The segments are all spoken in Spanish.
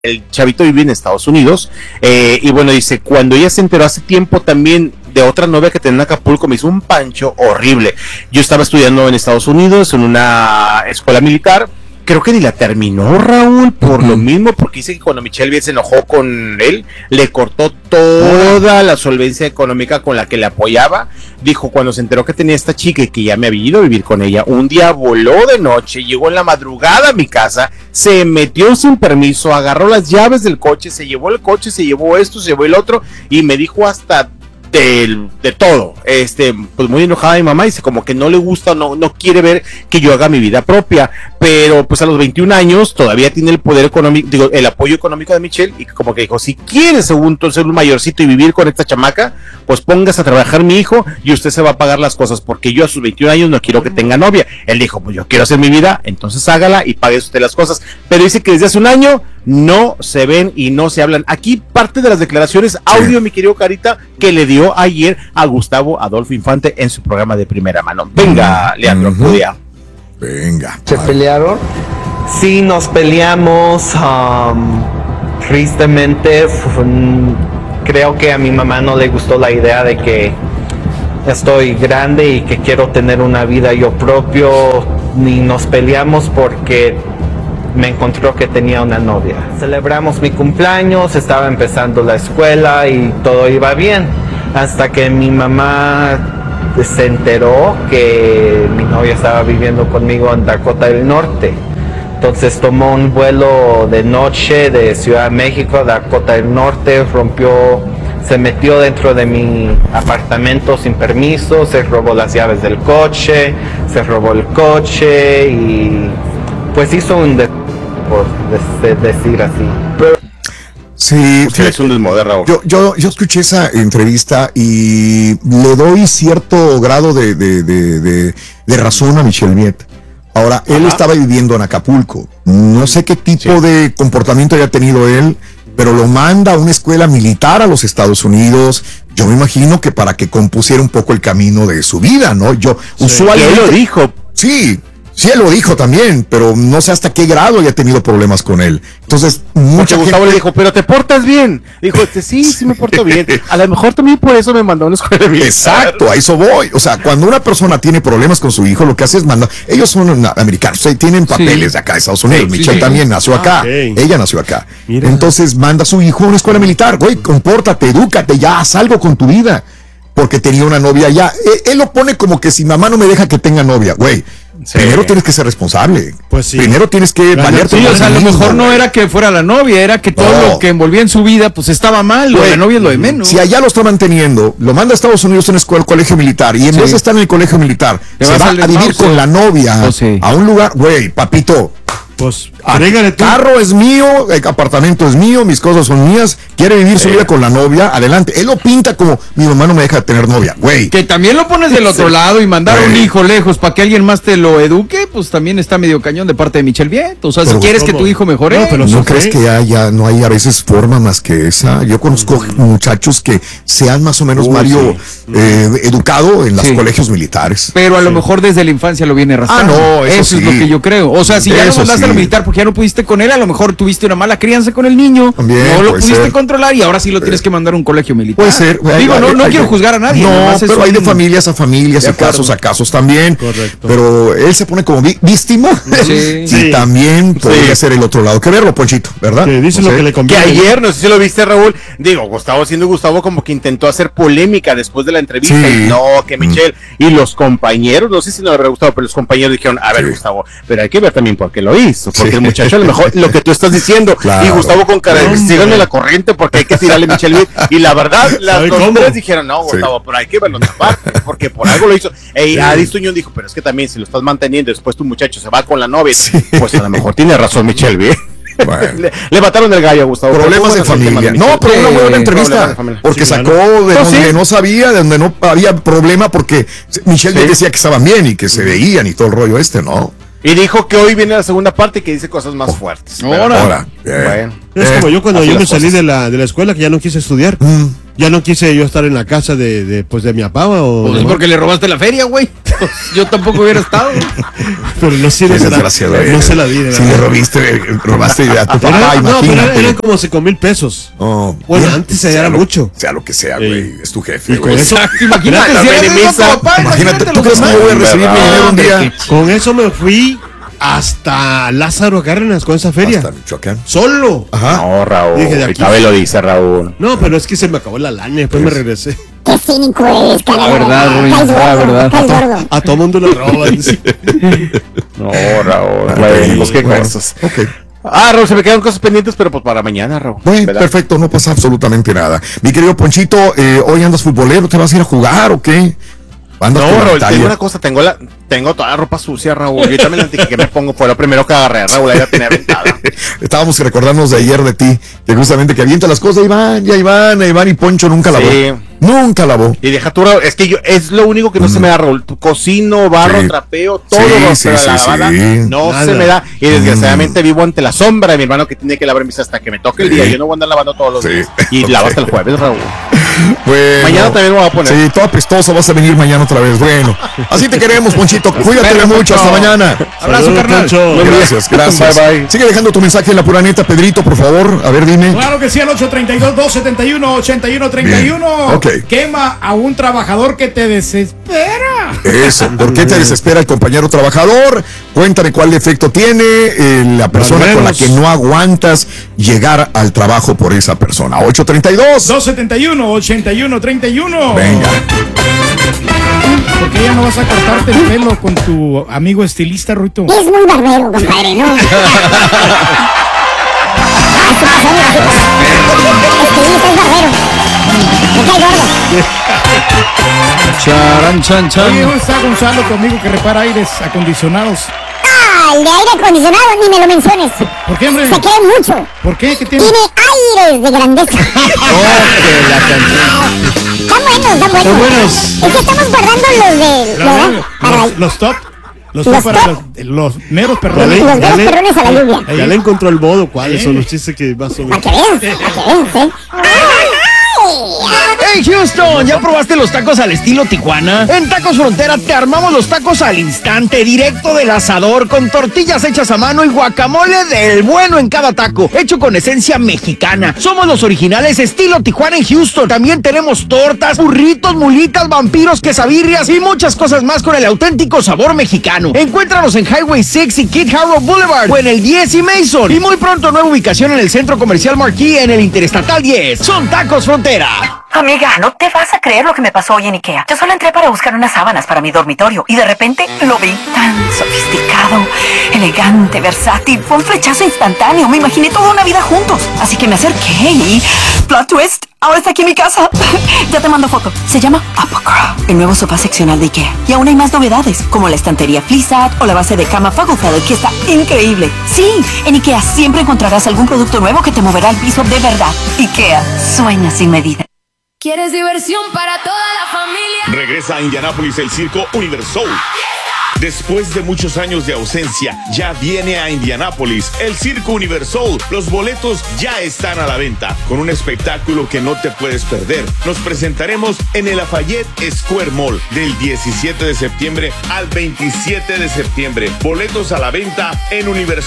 el chavito vive en Estados Unidos, y bueno, dice, cuando ella se enteró hace tiempo también de otra novia que tenía en Acapulco, me hizo un pancho horrible. Yo estaba estudiando en Estados Unidos, en una escuela militar, creo que ni la terminó, Raúl, por lo mismo, porque dice que cuando Michelle bien se enojó con él, le cortó toda la solvencia económica con la que le apoyaba. Dijo, cuando se enteró que tenía esta chica y que ya me había ido a vivir con ella, un día voló de noche, llegó en la madrugada a mi casa, se metió sin permiso, agarró las llaves del coche, se llevó el coche, se llevó esto, se llevó el otro, y me dijo hasta de todo, pues muy enojada mi mamá, dice como que no le gusta, no quiere ver que yo haga mi vida propia, pero pues a los 21 años todavía tiene el poder económico, digo, el apoyo económico de Michelle, y como que dijo, si quiere según tú ser un mayorcito y vivir con esta chamaca, pues póngase a trabajar mi hijo y usted se va a pagar las cosas, porque yo a sus 21 años no quiero que tenga novia. Él dijo, pues yo quiero hacer mi vida, entonces hágala y pague usted las cosas, pero dice que desde hace un año no se ven y no se hablan. Aquí parte de las declaraciones audio, mi querido Carita, que le dio ayer a Gustavo Adolfo Infante en su programa de primera mano. Venga, Leandro Cudia. Venga. ¿Se pelearon? Sí, nos peleamos. Tristemente, creo que a mi mamá no le gustó la idea de que estoy grande y que quiero tener una vida yo propio. Ni nos peleamos porque me encontró que tenía una novia. Celebramos mi cumpleaños, estaba empezando la escuela y todo iba bien, hasta que mi mamá se enteró que mi novia estaba viviendo conmigo en Dakota del Norte. Entonces tomó un vuelo de noche de Ciudad de México a Dakota del Norte, se metió dentro de mi apartamento sin permiso, se robó las llaves del coche, se robó el coche y pues hizo un por decir así. Pero sí, es un desmoderado. Yo escuché esa entrevista y le doy cierto grado de razón a Michelle Viet. Ahora, él estaba viviendo en Acapulco. No sé qué tipo de comportamiento haya tenido él, pero lo manda a una escuela militar a los Estados Unidos. Yo me imagino que para que compusiera un poco el camino de su vida, ¿no? Usualmente él lo dijo. Sí, él lo dijo también, pero no sé hasta qué grado haya tenido problemas con él. Entonces, mucha gente... Gustavo le dijo, pero te portas bien. Dijo, sí me porto bien. A lo mejor también por eso me mandó a una escuela militar. Exacto, a eso voy. O sea, cuando una persona tiene problemas con su hijo, lo que hace es mandar... Ellos son americanos, tienen papeles de acá de Estados Unidos. Michelle también nació acá. Ella nació acá. Mira. Entonces, manda a su hijo a una escuela militar. Güey, compórtate, edúcate, ya, haz algo con tu vida. Porque tenía una novia allá. Él lo pone como que si mamá no me deja que tenga novia, güey. Primero tienes que ser responsable. Pues sí. Primero tienes que valerte. Sí, o sea, a lo mejor no era que fuera la novia, era que todo lo que envolvía en su vida, pues estaba mal. La novia es lo de menos. Si allá lo está manteniendo, lo manda a Estados Unidos en el colegio militar, y en vez de estar en el colegio militar, se va a vivir con la novia a un lugar, güey, papito. Pues, carro es mío, el apartamento es mío, mis cosas son mías, quiere vivir su vida con la novia, adelante. Él lo pinta como, mi mamá no me deja tener novia, güey. Que también lo pones del otro lado y mandar a un hijo lejos para que alguien más te lo eduque, pues también está medio cañón de parte de Michelle Viet. O sea, pero si quieres que tu hijo mejore. ¿No crees que no hay a veces forma más que esa? Yo conozco muchachos que sean más o menos, Mario, educado en los colegios militares. Pero a lo mejor desde la infancia lo viene arrastrando. No, eso es lo que yo creo. O sea, si ya lo mandaste a militar porque ya no pudiste con él, a lo mejor tuviste una mala crianza con el niño, también, no lo pudiste controlar y ahora sí lo tienes que mandar a un colegio militar. Puede ser. Digo, no quiero juzgar a nadie. No, pero hay de familias a familias, de casos a casos también. Correcto. Pero él se pone como víctima y también podría ser el otro lado. Que verlo, Ponchito, ¿verdad? Que dice lo que le conviene. Que ayer, no sé si lo viste, Raúl, digo, Gustavo siendo Gustavo como que intentó hacer polémica después de la entrevista y no, que Michelle y los compañeros, no sé si no le habrá gustado, pero los compañeros dijeron, a ver, Gustavo, pero hay que ver también por qué lo hizo, porque el muchacho a lo mejor lo que tú estás diciendo, y Gustavo con cara de síganme la corriente porque hay que tirarle a Michelle Viet, y la verdad, las dos tres dijeron, no, Gustavo, pero hay que verlo otra parte, porque por algo lo hizo. Adis Tuñón dijo, pero es que también si lo estás manteniendo, después tu muchacho se va con la novia, pues a lo mejor tiene razón Michelle Viet. Bueno. Le mataron el gallo a Gustavo. Problemas de familia. No, pero una buena entrevista. Porque sacó de donde no sabía, de donde no había problema, porque Michelle decía que estaban bien y que se veían y todo el rollo ¿no? Y dijo que hoy viene la segunda parte y que dice cosas más fuertes. Ahora. Bueno. Es como yo cuando yo me salí de la escuela, que ya no quise estudiar. ya no quise yo estar en la casa de mi papá. Pues es porque le robaste la feria, güey. Yo tampoco hubiera estado. Pero no sé, no se la di. Si le robaste a tu papá, no, pero eran como 5,000 pesos. Oh, bueno, antes era mucho. Sea lo que sea, güey. Es tu jefe. Y con eso, imagínate, ¿tú crees que yo voy a recibir mi dinero un día? Con eso me fui hasta Lázaro Cárdenas con esa feria. Hasta Michoacán. Solo. Ajá. No, Raúl. Dije, ahorita me lo dice, Raúl. No, pero es que se me acabó la lana y después me regresé. Qué cínico eres, cara. La verdad, Ruin, la verdad. A todo mundo lo roban. No, Raúl. Bueno, pues qué cosas. Ok. Raúl, se me quedan cosas pendientes, pero pues para mañana, Raúl. Bueno, perfecto, no pasa absolutamente nada. Mi querido Ponchito, hoy andas futbolero, ¿te vas a ir a jugar o qué? No, Raúl, tengo una cosa, tengo toda la ropa sucia, Raúl. Yo también la que me pongo, fue lo primero que agarré, Raúl, ahí la tenía aventada. Estábamos recordándonos de ayer de ti, que justamente que avienta las cosas, Iván y Poncho nunca lavó. Nunca lavó. Y deja tú, Raúl, es que es lo único que no se me da, Raúl. Cocino, barro, trapeo, todo, pero la lavada no se me da. Y desgraciadamente vivo ante la sombra de mi hermano que tiene que lavar mis hasta que me toque el día. Yo no voy a andar lavando todos los días. Y lavo hasta el jueves, Raúl. Bueno, mañana también me voy a poner. Sí, todo apestoso, vas a venir mañana otra vez. Bueno, así te queremos, Ponchito. Cuídate mucho, hasta mañana. Abrazo, carnal. Gracias. Bye, bye. Sigue dejando tu mensaje en la pura neta, Pedrito, por favor. A ver, dime. Claro que sí, al 832-271-8131. Okay. Quema a un trabajador que te desespera. Eso, ¿por qué te desespera el compañero trabajador? Cuéntame cuál defecto tiene la persona con la que no aguantas llegar al trabajo por esa persona. 832-271-8131. Venga. ¿Por qué ya no vas a cortarte el pelo con tu amigo estilista, Ruito? Es muy barbero, compadre, ¿no? Estilista es barbero. Me cae gordo. Oye, ¿dónde está Gonzalo, tu amigo que repara aires acondicionados? El de aire acondicionado, ni me lo menciones. ¿Por qué, hombre? Se cree mucho. ¿Por qué? ¿Qué tiene? Tiene aires de grandeza. Están buenos. Es que estamos guardando los top. Los top para los meros perrones. Los meros perrones a la lluvia. Ya le encontró el modo. ¿Cuáles son los chistes que más o menos? Para que veas, ¡Hey, Houston! ¿Ya probaste los tacos al estilo Tijuana? En Tacos Frontera te armamos los tacos al instante, directo del asador, con tortillas hechas a mano y guacamole del bueno en cada taco, hecho con esencia mexicana. Somos los originales estilo Tijuana en Houston. También tenemos tortas, burritos, mulitas, vampiros, quesabirrias y muchas cosas más con el auténtico sabor mexicano. Encuéntranos en Highway 6 y Kid Harrow Boulevard o en el 10 y Mason. Y muy pronto nueva ubicación en el Centro Comercial Marquee en el Interestatal 10. Son Tacos Frontera. Amiga, no te vas a creer lo que me pasó hoy en Ikea. Yo solo entré para buscar unas sábanas para mi dormitorio y de repente lo vi tan sofisticado, elegante, versátil. Fue un flechazo instantáneo. Me imaginé toda una vida juntos. Así que me acerqué y... plot twist, ahora está aquí en mi casa. Ya te mando foto. Se llama Apocra, el nuevo sofá seccional de Ikea. Y aún hay más novedades, como la estantería Fleecat o la base de cama Fugglefeather, que está increíble. Sí, en Ikea siempre encontrarás algún producto nuevo que te moverá al piso de verdad. Ikea, sueña sin medida. ¿Quieres diversión para toda la familia? Regresa a Indianápolis el Circo Universal. Después de muchos años de ausencia, ya viene a Indianápolis el Circo Universal. Los boletos ya están a la venta, con un espectáculo que no te puedes perder. Nos presentaremos en el Lafayette Square Mall del 17 de septiembre al 27 de septiembre. Boletos a la venta en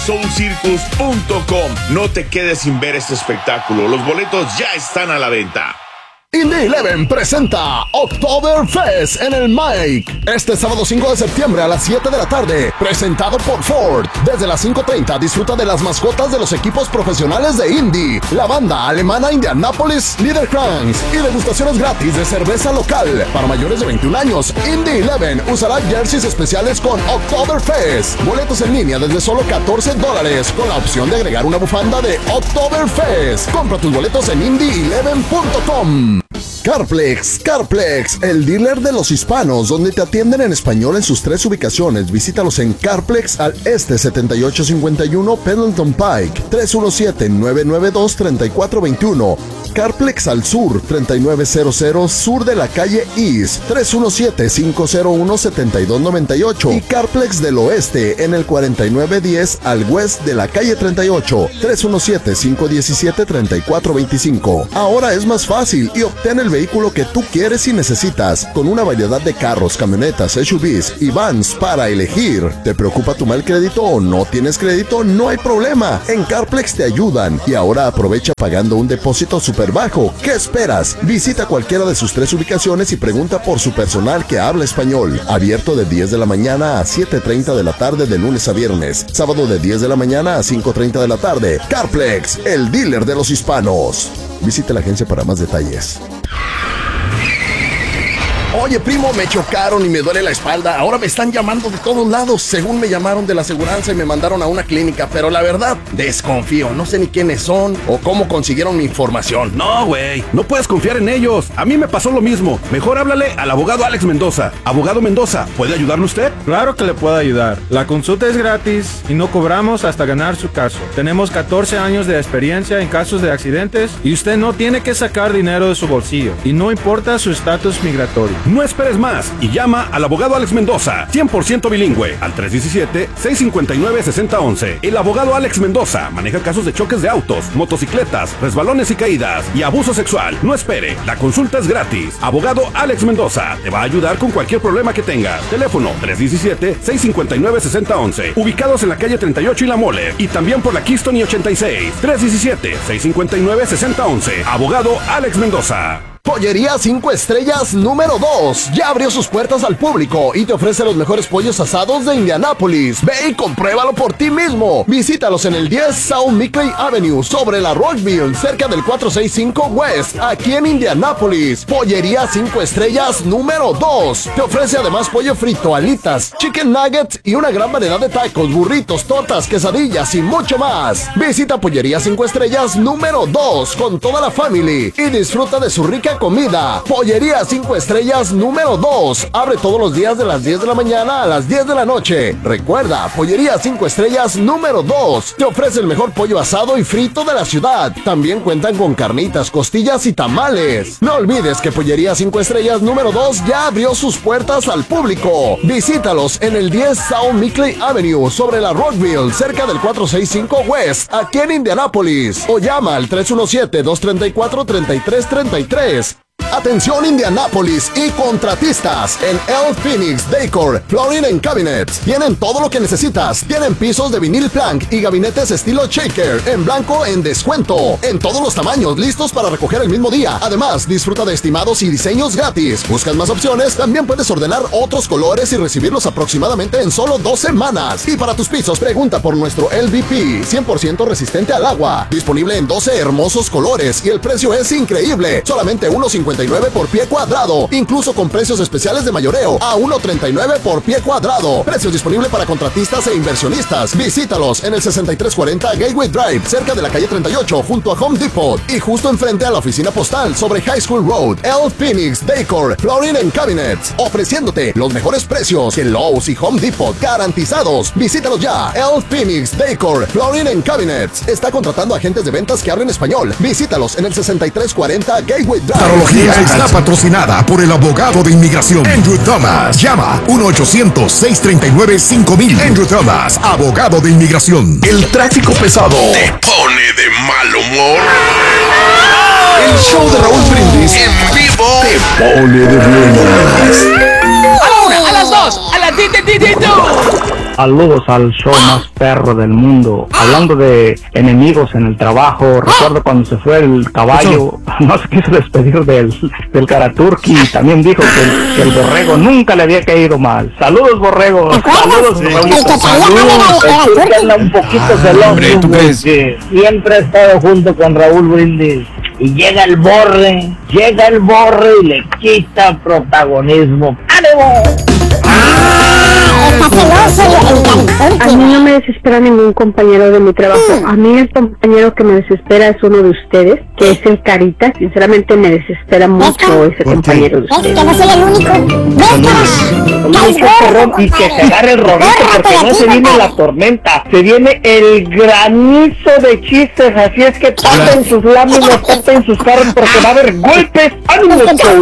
universalcircus.com. No te quedes sin ver este espectáculo. Los boletos ya están a la venta. Indy 11 presenta Oktoberfest en el Mike. Este sábado 5 de septiembre a las 7 de la tarde. Presentado por Ford. Desde las 5:30 disfruta de las mascotas de los equipos profesionales de Indy. La banda alemana Indianapolis Niederkranz. Y degustaciones gratis de cerveza local. Para mayores de 21 años, Indy 11 usará jerseys especiales con Oktoberfest. Boletos en línea desde solo $14. Con la opción de agregar una bufanda de Oktoberfest. Compra tus boletos en indy11.com. Carplex, el dealer de los hispanos, donde te atienden en español en sus 3 ubicaciones. Visítalos en Carplex al este 7851 Pendleton Pike, 317-992-3421. Carplex al sur, 3900 sur de la calle East, 317-501-7298. Y Carplex del oeste en el 4910 al west de la calle 38, 317-517-3425. Ahora es más fácil y obtén el vehículo que tú quieres y necesitas, con una variedad de carros, camionetas, SUVs y vans para elegir. ¿Te preocupa tu mal crédito o no tienes crédito? No hay problema. En Carplex te ayudan. Y ahora aprovecha pagando un depósito súper bajo. ¿Qué esperas? Visita cualquiera de sus 3 ubicaciones y pregunta por su personal que habla español. Abierto de 10 de la mañana a 7:30 de la tarde de lunes a viernes. Sábado de 10 de la mañana a 5:30 de la tarde. Carplex, el dealer de los hispanos. Visite la agencia para más detalles. Oye, primo, me chocaron y me duele la espalda. Ahora me están llamando de todos lados. Según me llamaron de la aseguranza y me mandaron a una clínica. Pero la verdad, desconfío. No sé ni quiénes son o cómo consiguieron mi información. No, güey. No puedes confiar en ellos. A mí me pasó lo mismo. Mejor háblale al abogado Alex Mendoza. Abogado Mendoza, ¿puede ayudarle usted? Claro que le puedo ayudar. La consulta es gratis y no cobramos hasta ganar su caso. Tenemos 14 años de experiencia en casos de accidentes y usted no tiene que sacar dinero de su bolsillo. Y no importa su estatus migratorio. No esperes más y llama al abogado Alex Mendoza, 100% bilingüe, al 317-659-6011. El abogado Alex Mendoza maneja casos de choques de autos, motocicletas, resbalones y caídas y abuso sexual. No espere, la consulta es gratis. Abogado Alex Mendoza te va a ayudar con cualquier problema que tengas. Teléfono 317-659-6011. Ubicados en la calle 38 y La Mole y también por la Keystone y 86. 317-659-6011. Abogado Alex Mendoza. Pollería 5 Estrellas número 2 ya abrió sus puertas al público y te ofrece los mejores pollos asados de Indianápolis. Ve y compruébalo por ti mismo. Visítalos en el 10 South Mickley Avenue sobre la Rockville, cerca del 465 West, aquí en Indianápolis. Pollería 5 Estrellas número 2 te ofrece además pollo frito, alitas, chicken nuggets y una gran variedad de tacos, burritos, tortas, quesadillas y mucho más. Visita Pollería 5 Estrellas número 2 con toda la family y disfruta de su rica comida. Pollería 5 Estrellas número 2 abre todos los días de las 10 de la mañana a las 10 de la noche. Recuerda, Pollería 5 Estrellas número 2 te ofrece el mejor pollo asado y frito de la ciudad. También cuentan con carnitas, costillas y tamales. No olvides que Pollería 5 Estrellas número 2 ya abrió sus puertas al público. Visítalos en el 10 South Mickley Avenue sobre la Rockville, cerca del 465 West, aquí en Indianápolis. O llama al 317-234-3333. Atención Indianápolis y contratistas, en El Phoenix Decor Flooring and Cabinets tienen todo lo que necesitas. Tienen pisos de vinil plank y gabinetes estilo shaker en blanco en descuento, en todos los tamaños, listos para recoger el mismo día. Además, disfruta de estimados y diseños gratis. ¿Buscas más opciones? También puedes ordenar otros colores y recibirlos aproximadamente en solo 2 semanas. Y para tus pisos, pregunta por nuestro LVP 100% resistente al agua, disponible en 12 hermosos colores y el precio es increíble, solamente $1.59 por pie cuadrado, incluso con precios especiales de mayoreo a $1.39 por pie cuadrado. Precios disponibles para contratistas e inversionistas. Visítalos en el 6340 Gateway Drive, cerca de la calle 38, junto a Home Depot y justo enfrente a la oficina postal sobre High School Road. El Phoenix Decor Flooring and Cabinets, ofreciéndote los mejores precios que Lowe's y Home Depot garantizados. Visítalos ya. El Phoenix Decor Flooring and Cabinets está contratando agentes de ventas que hablen español. Visítalos en el 6340 Gateway Drive. Está patrocinada por el abogado de inmigración Andrew Thomas. Llama 1-800-639-5000. Andrew Thomas, abogado de inmigración. El tráfico pesado te pone de mal humor. El show de Raúl Brindis en vivo te pone de buenas. A la 1, a las 2, a las 2. Saludos al show más perro del mundo. Hablando de enemigos en el trabajo, recuerdo cuando se fue el caballo, no se quiso despedir del Karaturki. También dijo que el borrego nunca le había caído mal. Saludos, borrego. Saludos, Saludos. Un poquito celoso porque siempre he estado junto con Raúl Brindis. Y llega el borre y le quita protagonismo. ¡Ánimo! A mí no me desespera ningún compañero de mi trabajo. A mí el compañero que me desespera es uno de ustedes, que es el Carita. Sinceramente me desespera mucho ese compañero de ustedes. Es que no soy el único. Y que se agarre el robito porque no se viene la tormenta, se viene el granizo de chistes, así es que tapen sus láminas, tapen sus carros porque va a haber golpes. ¡Ánimo,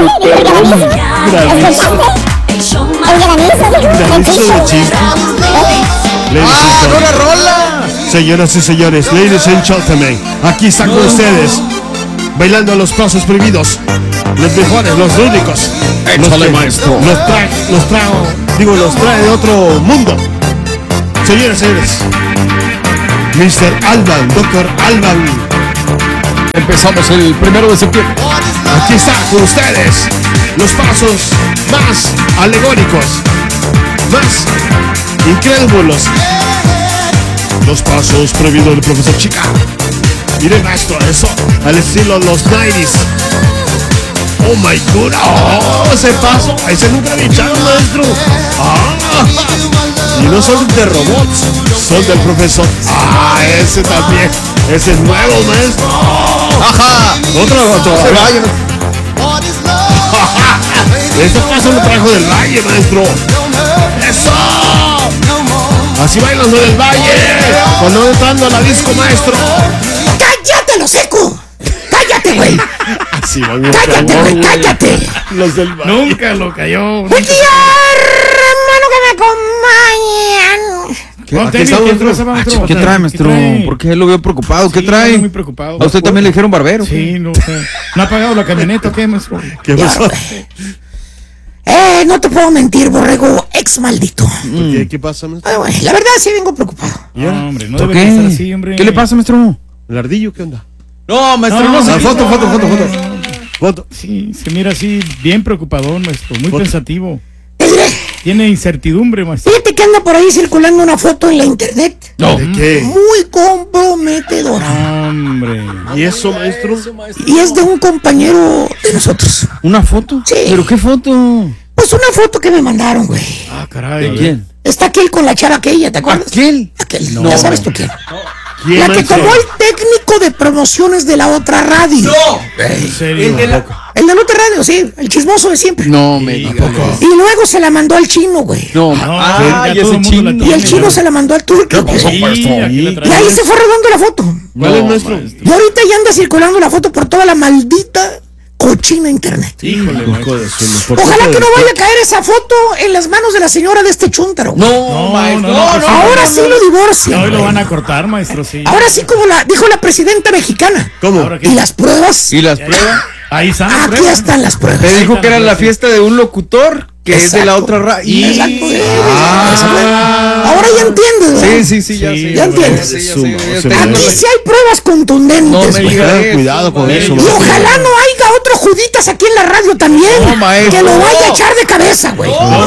Señoras y señores, ladies and gentlemen, aquí están con ustedes, bailando los pasos prohibidos, los mejores, los únicos, Échale, maestro. los trae de otro mundo. Señoras y señores, Mr. Alban, Dr. Alban. Empezamos el 1 de septiembre. Aquí está con ustedes los pasos más alegóricos, más incrédulos. Los pasos prohibidos del profesor Chica. Miren esto, eso, al estilo los 90s. Oh my god, ese paso, ese nunca lo echaron, maestro. Y no son de robots, son del profesor. Ese también, ese es nuevo, maestro. Ajá, otro. Este paso lo trajo del Valle, maestro. ¡Eso! Así bailan los del Valle. Cuando entrando a la disco, maestro. ¡Cállate, lo seco! ¡Cállate, güey! Así van. ¡Cállate, güey! ¡Cállate! Los del Valle. Nunca lo cayó. ¡Buen día, hermano, que me acompañan! ¿Qué trae, maestro? ¿Por qué lo veo preocupado? ¿Qué trae? Muy preocupado. ¿A usted también le dijeron barbero? Sí, no ha pagado la camioneta, ¿o qué, maestro? ¿Qué pasó? No te puedo mentir, borrego, ex maldito. ¿Qué pasa, maestro? Güey, la verdad sí vengo preocupado. No, hombre, no ¿Por debería qué? estar así, hombre. ¿Qué le pasa, maestro? ¿El ardillo qué onda? No, maestro, no sé. Foto. Sí, se mira así, bien preocupadón, maestro, muy pensativo. Tiene incertidumbre, maestro. Fíjate que anda por ahí circulando una foto en la internet. No. ¿De qué? Muy comprometedora. Hombre. ¿Y eso, maestro? Y es de un compañero de nosotros. ¿Una foto? Sí. ¿Pero qué foto? Pues una foto que me mandaron, güey. Ah, caray. ¿De quién? Está aquel con la chava aquella, ¿te acuerdas? ¿Aquel? Aquel, No. ya sabes tú quién. ¿Quién, La que maestro? tomó el técnico de promociones de la otra radio. ¿En serio? El de la otra radio, sí, el chismoso de siempre. No me digas. Y luego se la mandó al chino, güey. No, ya y todo ese el mundo chino. la Y tiene, el chino ¿no? se la mandó al turco. ¿Qué pasó, Sí, maestro? aquí la Y trae. ahí se fue rodando la foto. ¿Cuál es, maestro? Y ahorita ya anda circulando la foto por toda la maldita cochina internet. Híjole, maestro. Ojalá que no vaya a caer esa foto en las manos de la señora de este chúntaro. No, maestro. pues sí, Ahora sí lo divorcian. Hoy lo güey. van a cortar, maestro, sí. Ahora sí, como dijo la presidenta mexicana. ¿Cómo? Ahora que- ¿Y las pruebas? ¿Y las pruebas? Ahí están las Aquí pruebas. están las pruebas. Me dijo que era la fiesta de un locutor que es de la Exacto. otra radio. Exacto. Ahora ya entiendes, ¿verdad? Sí, ya sé. Ya entiendes. Sí, ya sé, Suma, ya se tengo Aquí la- sí hay pruebas contundentes. No me güey. diga Tengan eso, cuidado con eso, Y maestro. ojalá no haya otro Juditas aquí en la radio también. No, maestro. Que lo vaya a echar de cabeza, güey.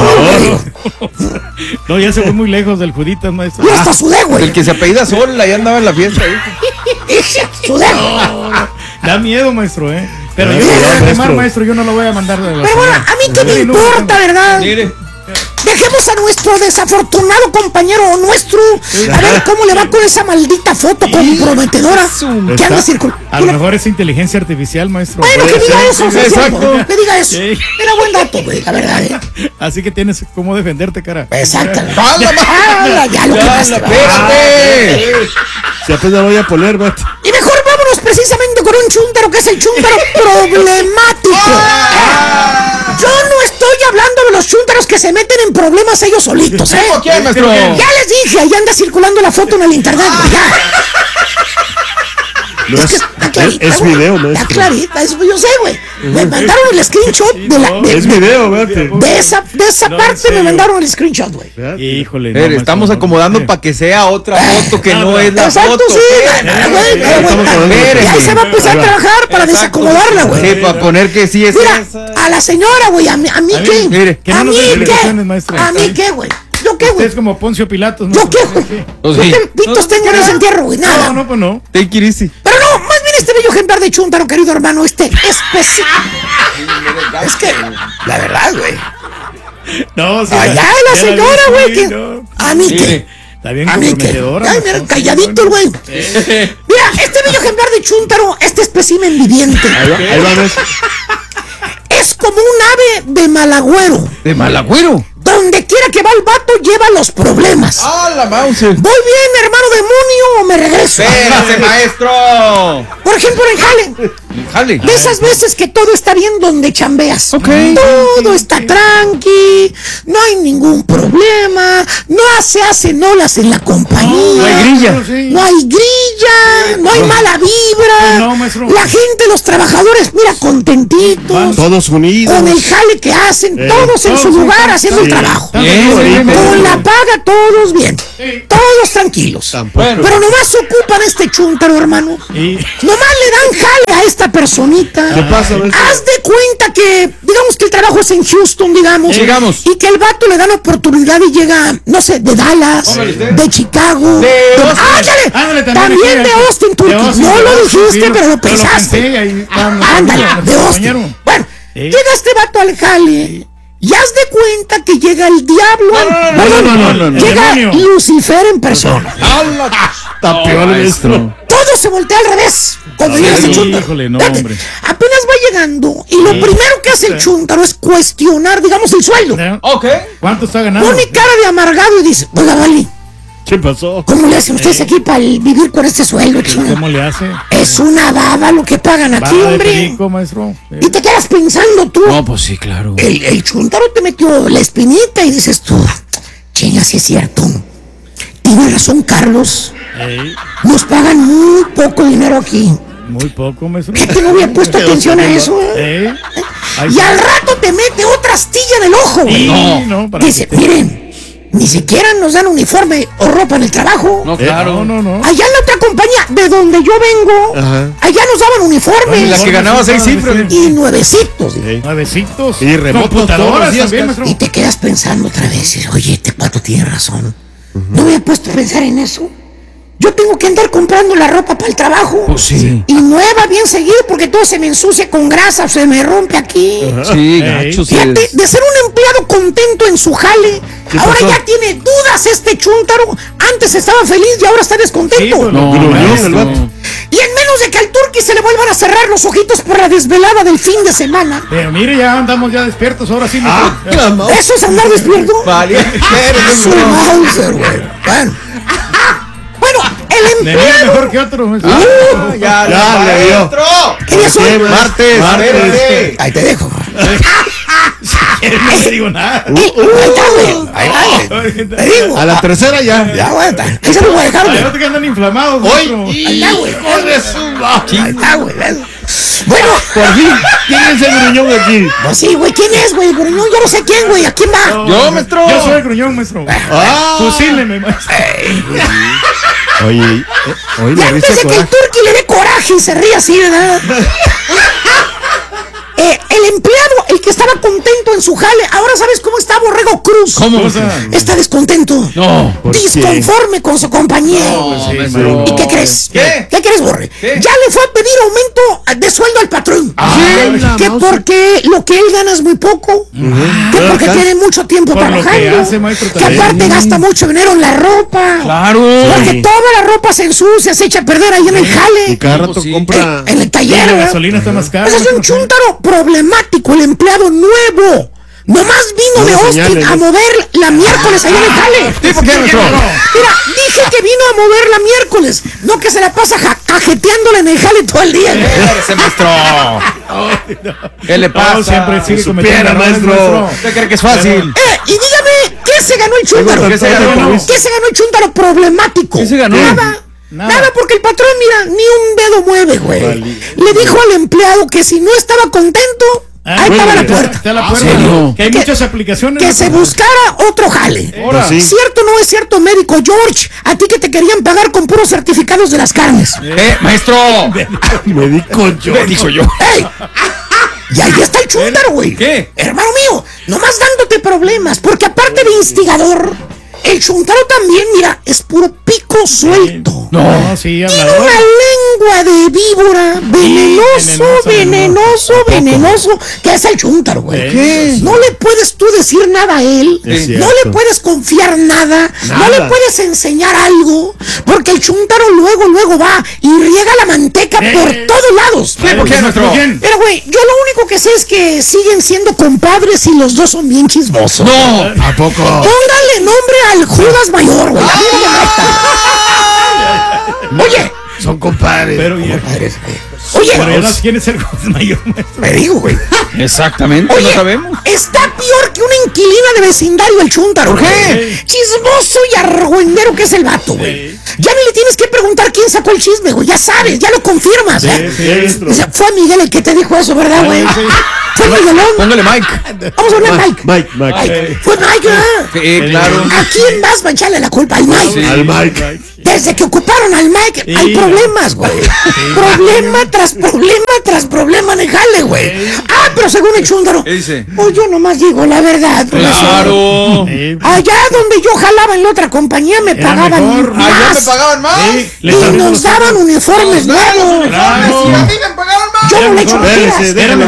No, ya se fue muy lejos del Juditas, maestro. Yo hasta sudé, güey. El que se apellida Sol, ahí andaba en la fiesta. Sudé. Da miedo, maestro, ¿eh? Pero yo Cuidado, no lo voy a quemar, maestro. maestro, yo no lo voy a mandar de la Pero bueno, señora. a mí qué me Sí, no, importa, ¿verdad? Mire. Dejemos a nuestro desafortunado compañero nuestro a ver cómo le va con esa maldita foto comprometedora que anda circulando. A lo mejor es inteligencia artificial, maestro. Bueno, que diga eso, sí, Exacto. que diga eso. Sí. Era buen dato, güey, la verdad, Así que tienes cómo defenderte, cara. Exacto. ¡Hala, Ya lo quemaste. espérate! Si apenas voy a poner, maestro. Y mejor vámonos precisamente con un chúntaro que es el chúntaro problemático. Yo no estoy hablando de los chúntaros que se meten en problemas ellos solitos, ¿eh? ¿Tipo quién, maestro? Ya les dije, ahí anda circulando la foto en el internet, güey, ya. No es, Está clarita, es güey. video, Está maestro. clarita, eso yo sé, güey. Me mandaron el screenshot Es video, vete. de esa No, parte en serio. me mandaron el screenshot, güey. Híjole. no, Estamos maestro, no. acomodando para que sea otra foto que no es la Exacto, foto. sí. Espérate. güey, estamos hablando de- y ahí se va a empezar a trabajar para desacomodarla, güey. Sí, para poner que sí es Mira, esa. a la señora, güey, a mí qué. Mire. Que no ¿A nos mí dé qué? explicaciones, maestro. ¿A mí qué, güey? ¿Yo qué, Usted güey? es como Poncio Pilatos, ¿Yo maestro. qué, güey? Pues ¿Yo sí. qué pitos tengo en ese entierro, güey? Nada. No, no, pues no. Take it easy. Pero no, más bien este bello ejemplar de chúntaro, querido hermano, este especial. Es que, la verdad, güey. No, sí, allá la señora, güey, que... A mí que... Está bien a mí que... comprometedora. Ay, mira, calladito el güey. Mira, este bello ejemplar de chúntaro, este espécimen viviente. Ahí va, maestro. Es como un ave de malagüero. ¿De malagüero? Donde quiera que va el vato, lleva los problemas. ¡Ah, la mouse! ¿Voy bien, hermano demonio, o me regreso? ¡Espérate, maestro! Por ejemplo, en jale. De esas veces que todo está bien donde chambeas. Todo está tranqui, no hay ningún problema, no se hacen olas en la compañía. No hay grilla. No hay grilla, no hay mala vibra. No, maestro. La gente, los trabajadores, mira, contentitos. Todos unidos. Con el jale que hacen, todos en su lugar haciendo el trabajo. Con la paga todos bien. Todos tranquilos. Bueno. Pero nomás se ocupan este chúntaro, hermano. Nomás le dan jale a esta personita. ¿Qué pasa, maestro? Haz de cuenta que, digamos que el trabajo es en Houston, digamos. Y que el vato le dan oportunidad y llega, no sé, de Dallas, de Chicago. ¡Ándale! También de Austin, Turquía. No lo dijiste, pero lo pensaste. Ándale, de Austin. Bueno, llega este vato al jale. Y haz de cuenta que llega el diablo. No. Llega Lucifer en persona. Está peor, maestro. Todo se voltea al revés cuando llega ese chúntaro. Híjole, no, Fíjate, hombre. apenas va llegando y lo primero que hace el chúntaro es cuestionar, digamos, el sueldo. Ok. ¿Cuánto está ganando? Pone cara de amargado y dice, oiga, vale, ¿Qué pasó? ¿cómo le hacen ustedes aquí para vivir con este sueldo, chino? ¿Cómo le hace? Es una baba lo que pagan aquí, Baba de hombre. perico, maestro. Y te quedas pensando tú. No, pues sí, claro. El chúntaro te metió la espinita y dices tú, chinga, sí es cierto. Tiene razón, Carlos. Nos pagan muy poco dinero aquí. Muy poco, maestro. Fíjate, no había puesto atención a eso. Y al rato te mete otra astilla en el ojo, güey. No, para Dice, miren, ni siquiera nos dan uniforme o ropa en el trabajo. No, claro. No. Allá en la otra compañía de donde yo vengo, allá nos daban uniformes. La que ganaba 6 cifras. Y nuevecitos. Nuevecitos. Y remotos todos los Computadoras días, también, casi. maestro. Y te quedas pensando otra vez, oye, este pato tiene razón. No me había puesto a pensar en eso. Yo tengo que andar comprando la ropa para el trabajo. Pues sí. Y nueva bien seguido porque todo se me ensucia con grasa, se me rompe aquí. Sí, gacho. Fíjate, de ser un empleado contento en su jale, ahora ya tiene dudas este chúntaro. Antes estaba feliz y ahora está descontento. Y en menos de que al turqui se le vuelvan a cerrar los ojitos por la desvelada del fin de semana. Pero mire, ya andamos ya despiertos, ahora sí. ¿Eso es andar despierto? Vale. Su Mauser, güey. Bueno, el empleado... mejor que otro, maestro. Ya le dio. ¿Qué día soy? Martes. Ahí te dejo. No te digo nada. Ahí está, güey. Te digo. A la tercera ya. Ya, güey. Ahí se lo voy a dejar, güey. Ahora que andan inflamados, maestro. Ahí está, güey. Ahí está, güey. Bueno. Por fin, ¿quién es el gruñón aquí? Pues sí, güey. ¿Quién es, güey? Gruñón, yo no sé quién, güey. ¿A quién va? Yo, maestro. Yo soy el gruñón, maestro. Fusíleme, maestro. Oye, Y antes de que el turqui le dé coraje y se ríe así, ¿verdad? El empleado, el que estaba contento en su jale, ahora ¿sabes cómo está Borrego Cruz? ¿Cómo? Está descontento. No. Disconforme con su compañía. ¿Y qué crees? ¿Qué crees, Borre? Ya le fue a pedir aumento de sueldo al patrón. Que porque lo que él gana es muy poco. Que porque tiene mucho tiempo Por lo que trabajando. hace, maestro, Que también. aparte gasta mucho dinero en la ropa. Claro. Porque toda la ropa se ensucia, se echa a perder ahí en el jale. Y cada rato compra. En el taller. La ¿verdad? gasolina está más cara. Ese es un chúntaro problemático, el empleado nuevo. Nomás vino de Austin a mover la miércoles allá en el jale. ¿Por qué, maestro? Mira, dije que vino a mover la miércoles, no que se la pasa cajeteándole en el jale todo el día. Ese maestro. ¿Qué le pasa? No, siempre sigue cometiendo supiera, errores, maestro. ¿Usted cree que es fácil? Y dígame, ¿qué se ganó el chúntaro? ¿Qué se ganó? ¿Qué se ganó el chúntaro problemático? ¿Qué se ganó? Nada, porque el patrón, mira, ni un dedo mueve, güey. Le dijo al empleado que si no estaba contento, ahí estaba la puerta. Está la puerta. ¿serio? Que hay muchas aplicaciones. Que se buscara otro jale. Ahora. Sí. ¿Cierto o no es cierto, médico George? A ti que te querían pagar con puros certificados de las carnes. Maestro. Me dijo yo. Dijo yo. ¡Ey! Y ahí está el chúntaro, güey. ¿Qué? Hermano mío, nomás dándote problemas, porque aparte de instigador, el chúntaro también, mira, es puro pico suelto. No, sí, Tiene hablador. una lengua de víbora, venenoso, que es el chúntaro, güey. ¿Qué? No le puedes tú decir nada a él, no le puedes confiar nada, no le puedes enseñar algo, porque el chúntaro luego va y riega la manteca por todos lados. ¿Por qué, maestro? Pero, güey, yo lo único que sé es que siguen siendo compadres y los dos son bien chismosos. No, ¿a poco? Póngale nombre al Judas Mayor, güey. Oye, son compadres. Pero oye, ¿quién es el Judas Mayor, maestro? me digo, güey. Exactamente, Oye, no sabemos. está peor que una inquilina de vecindario el chúntaro. ¿Por qué? Chismoso y argüendero que es el vato, güey. Ya no le tienes que preguntar quién sacó el chisme, güey. Ya sabes, ya lo confirmas, Fue Miguel el que te dijo eso, ¿verdad, güey? Fue Miguelón. Póngale Mike. Vamos a hablar Mike. Mike. Fue Mike, Sí, claro. ¿A quién más va a echarle la culpa? Al Mike. Sí. Al Mike. Desde que ocuparon al Mike, hay problemas, güey. Problema tras problema en el jale, güey. Ah, pero según el chúndaro. ¿Qué dice? Pues yo nomás digo la verdad, profesor. Claro. Allá donde yo jalaba en la otra compañía me pagaban más. ¿Allá me pagaban más? Y nos daban uniformes nuevos. Claro. Y a mí me pagaban más. Yo no le echo mentiras.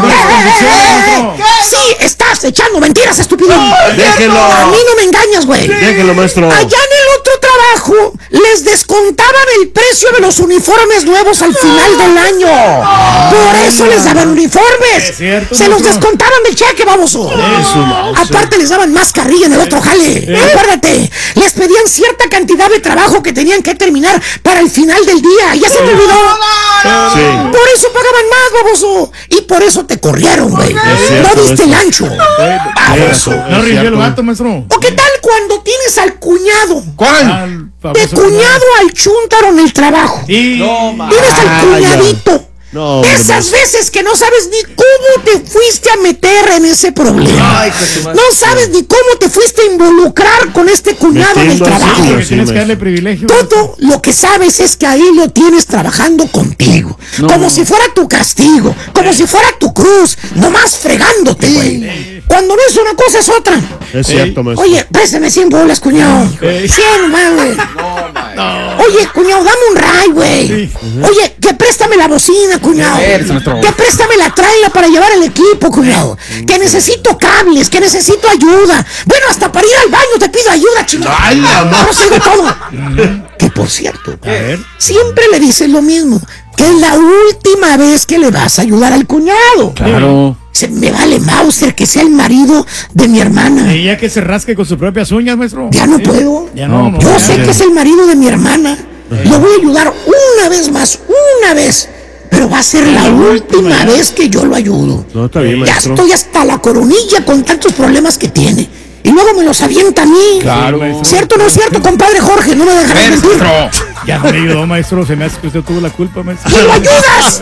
Sí, estás echando mentiras, estúpido. Déjelo. A mí no me engañas, güey. Déjelo, maestro. Allá en el otro trabajo les descontaban el precio de los uniformes nuevos al final del año. Por eso les daban uniformes. Se los descontaban del cheque, baboso. Aparte les daban más carrilla en el otro jale. Acuérdate, les pedían cierta cantidad de trabajo que tenían que terminar para el final del día. ¿Ya se te olvidó? Por eso pagaban más, baboso. Y por eso te corrieron, güey. No diste el ancho. Baboso. No rindió el vato, maestro. ¿O qué tal cuando tienes al cuñado? ¿Cuál? De cuñado al chúntaro en el trabajo. Sí. Tienes al cuñadito. No, Esas veces que no sabes ni cómo te fuiste a meter en ese problema. No sabes ni cómo te fuiste a involucrar con este cuñado en el trabajo. Tienes que darle privilegio. Todo lo que sabes es que ahí lo tienes trabajando contigo. Como si fuera tu castigo. Como si fuera tu cruz. Nomás fregándote, güey. Cuando no es una cosa es otra. Es cierto, maestro. Oye, préstame 100 bolas, cuñado. 100 nomás, güey. Oye, cuñado, dame un ray, güey. Oye, que préstame la bocina, cuñado. Que préstame la traila para llevar el equipo, cuñado. Que necesito cables, que necesito ayuda. Bueno, hasta para ir al baño te pido ayuda, chingada. No sigo todo. Que por cierto, siempre le dices lo mismo. Que es la última vez que le vas a ayudar al cuñado. Claro. Me vale Mauser que sea el marido de mi hermana. Y ya que se rasque con sus propias uñas, maestro. Ya no puedo. Ya no. Yo sé que es el marido de mi hermana. Lo voy a ayudar una vez más, una vez. Pero va a ser la última vez que yo lo ayudo. No, está bien, Ya maestro. estoy hasta la coronilla con tantos problemas que tiene. Y luego me los avienta a mí. Claro. ¿Cierto o no es cierto, compadre Jorge? No me dejarás mentir. Ya no me ayudó, maestro. Se me hace que usted tuvo la culpa, maestro. ¡Y lo ayudas!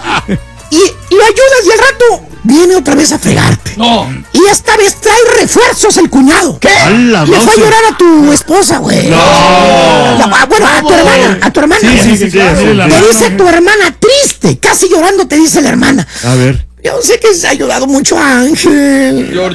y lo ayudas y al rato viene otra vez a fregarte. No. Y esta vez trae refuerzos el cuñado. ¿Qué? Le fue a llorar a tu esposa, güey. Bueno, a tu hermana. Sí, claro. Te dice tu hermana triste, casi llorando te dice la hermana. A ver. Yo sé que se ha ayudado mucho a Ángel. George.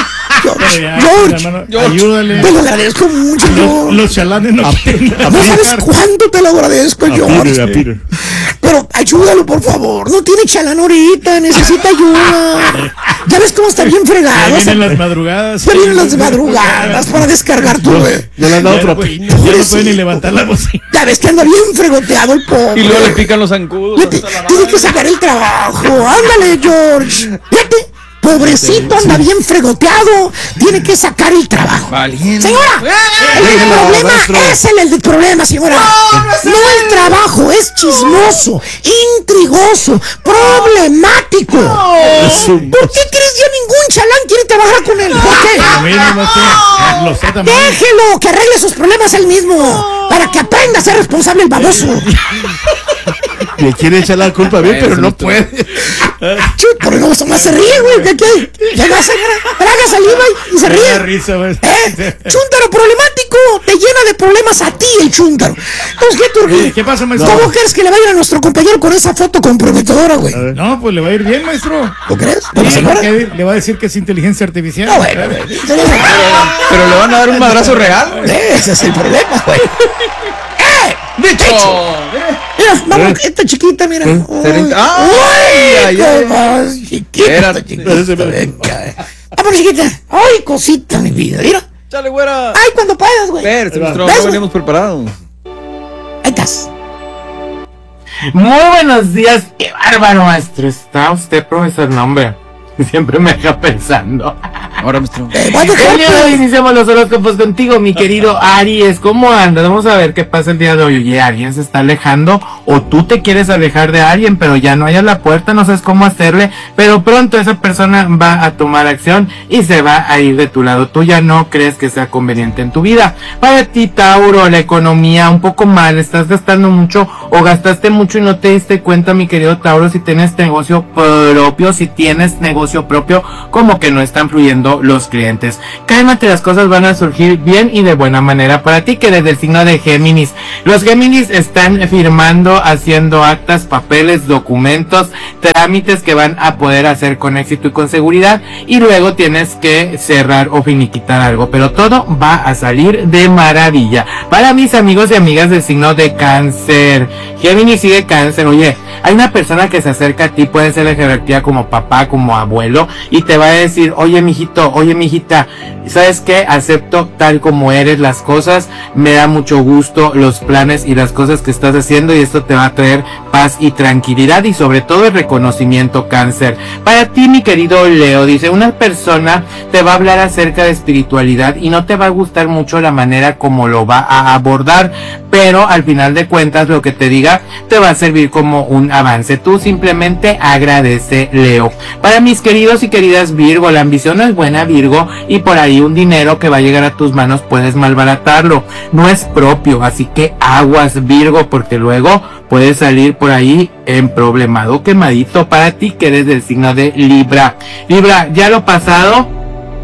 Hermano, ayúdale. Te lo agradezco mucho, George. Los chalanes no quieren. No sabes cuánto te lo agradezco, George. A Peter. Pero ayúdalo, por favor. No tiene chalán ahorita, necesita ayuda. Ya ves cómo está bien fregado. Ya vienen las madrugadas. Ya vienen las madrugadas para descargar tu bebé. No le han dado propina. Ya no puede ni levantar la bocina. Ya ves que anda bien fregoteado el pobre. Y luego le pican los zancudos. Tiene que sacar el trabajo. Ándale, George. Fíjate. Pobrecito, anda bien fregoteado. Tiene que sacar el trabajo. Valiente. Señora, el problema es el problema, señora. No el trabajo, es chismoso, intrigoso, problemático. ¿Por qué crees que ningún chalán quiere trabajar con él? ¿Por qué? Déjelo, que arregle sus problemas él mismo. Para que aprenda a ser responsable el baboso. Le quiere echar la culpa bien, pero no puede. Por no se ríe, güey. ¿Qué? Llega, señora, traga saliva y se ríe. Risa, güey. Chúntaro problemático. Te llena de problemas a ti el chúntaro. Entonces, ¿qué, Turquía? ¿Qué pasa, maestro? ¿Cómo crees que le va a ir a nuestro compañero con esa foto comprometedora, güey? No, pues le va a ir bien, maestro. ¿Lo crees? Le va a decir que es inteligencia artificial. No, bueno, Pero le van a dar un madrazo real. Ese es el problema, güey. ¡Bicho! Mira, vamos, esta chiquita, mira. ¡Ay, qué más chiquita, chiquita! Venga. Vamos, chiquita. ¡Ay, cosita, mi vida! Mira. ¡Chale, güera! ¡Ay, cuando puedas, güey! No veníamos preparados. Ahí estás. Muy buenos días. ¡Qué bárbaro, maestro! ¿Está usted, profesor? No, hombre. Siempre me deja pensando. Ahora, maestro. El día de hoy iniciamos los horóscopos contigo, mi querido Aries. ¿Cómo andas? Vamos a ver qué pasa el día de hoy. Oye, ¿alguien se está alejando? O tú te quieres alejar de alguien, pero ya no hay a la puerta, no sabes cómo hacerle. Pero pronto esa persona va a tomar acción y se va a ir de tu lado. Tú ya no crees que sea conveniente en tu vida. Para ti, Tauro, la economía un poco mal. Estás gastando mucho o gastaste mucho y no te diste cuenta, mi querido Tauro, si tienes negocio propio, si tienes negocio propio, como que no están fluyendo los clientes. Cálmate, las cosas van a surgir bien y de buena manera para ti, que desde el signo de Géminis. Los Géminis están firmando, haciendo actas, papeles, documentos, trámites que van a poder hacer con éxito y con seguridad, y luego tienes que cerrar o finiquitar algo, pero todo va a salir de maravilla. Para mis amigos y amigas del signo de Cáncer, Géminis sigue Cáncer. Oye, hay una persona que se acerca a ti, puede ser la jerarquía como papá, como abuelo, y te va a decir: oye, mijito, oye, mijita, ¿sabes qué? Acepto tal como eres las cosas, me da mucho gusto los planes y las cosas que estás haciendo, y esto te va a traer paz y tranquilidad, y sobre todo el reconocimiento, Cáncer. Para ti, mi querido Leo, dice: una persona te va a hablar acerca de espiritualidad y no te va a gustar mucho la manera como lo va a abordar, pero al final de cuentas lo que te diga te va a servir como un avance. Tú simplemente agradece, Leo. Para mis queridos y queridas Virgo, la ambición no es buena, Virgo, y por ahí un dinero que va a llegar a tus manos puedes malbaratarlo, no es propio, así que aguas, Virgo, porque luego puedes salir por ahí en problemado, quemadito. Para ti, que eres del signo de Libra. Libra, ya lo pasado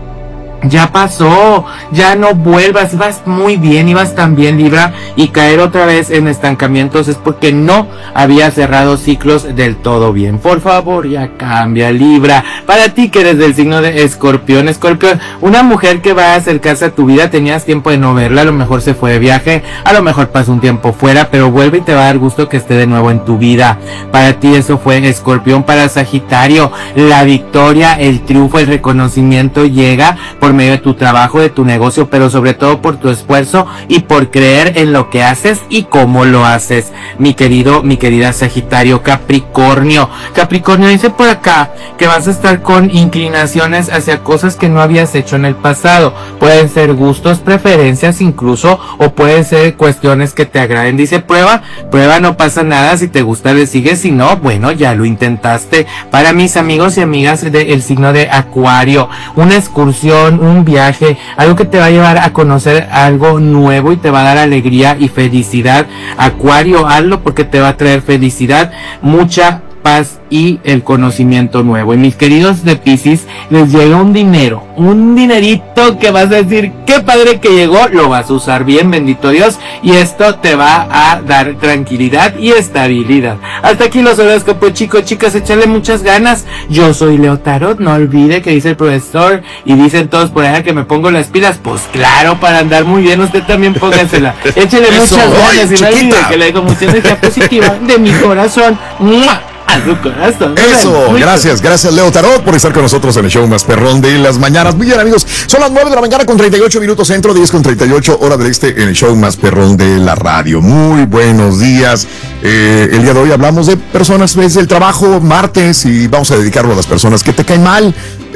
ya pasó, ya no vuelvas. Ibas muy bien, ibas tan bien, Libra, y caer otra vez en estancamientos es porque no había cerrado ciclos del todo bien. Por favor, ya cambia, Libra. Para ti, que eres del signo de Escorpión, Escorpión, una mujer que va a acercarse a tu vida, tenías tiempo de no verla, a lo mejor se fue de viaje, a lo mejor pasó un tiempo fuera, pero vuelve y te va a dar gusto que esté de nuevo en tu vida. Para ti eso fue Escorpión. Para Sagitario, la victoria, el triunfo, el reconocimiento llega por medio de tu trabajo, de tu negocio, pero sobre todo por tu esfuerzo y por creer en lo que haces y cómo lo haces, mi querida Sagitario. Capricornio, Capricornio, dice por acá que vas a estar con inclinaciones hacia cosas que no habías hecho en el pasado. Pueden ser gustos, preferencias incluso, o pueden ser cuestiones que te agraden. Dice: prueba, no pasa nada, si te gusta le sigues, si no, bueno, ya lo intentaste. Para mis amigos y amigas del signo de Acuario, una excursión, un viaje, algo que te va a llevar a conocer algo nuevo y te va a dar alegría y felicidad. Acuario, hazlo porque te va a traer felicidad, mucha paz y el conocimiento nuevo. Y mis queridos de Piscis, les llega un dinero, un dinerito que vas a decir: qué padre que llegó, lo vas a usar bien, bendito Dios, y esto te va a dar tranquilidad y estabilidad. Hasta aquí los horóscopos, chicos, chicas, échale muchas ganas. Yo soy Leo Tarot, no olvide que dice el profesor y dicen todos por allá que me pongo las pilas. Pues claro, para andar muy bien, usted también póngasela. Échale muchas ganas y no olvide que le dejo mucha energía positiva de mi corazón. ¡Mua! A su corazón. Eso, gracias Leo Tarot por estar con nosotros en el show más perrón de las mañanas. Muy bien, amigos, son las 9 de la mañana con 38 minutos centro, 10 con 38 hora del este, en el show más perrón de la radio. Muy buenos días. El día de hoy hablamos de personas desde el trabajo, martes, y vamos a dedicarlo a las personas que te caen mal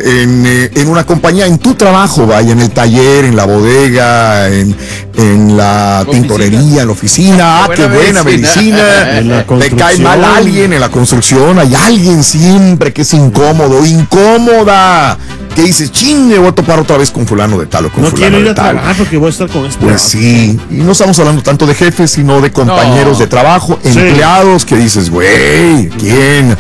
en una compañía, en tu trabajo, vaya, en el taller, en la bodega, en la tintorería, en la oficina. Qué buena medicina. Te cae mal alguien en la construcción. Hay alguien siempre que es incómoda, que dices: ching, me voy a topar otra vez con fulano de tal o con fulano de tal. No quiero ir a trabajar porque voy a estar con este. Pues sí, y no estamos hablando tanto de jefes, sino de compañeros de trabajo, empleados, que dices: güey, ¿quién?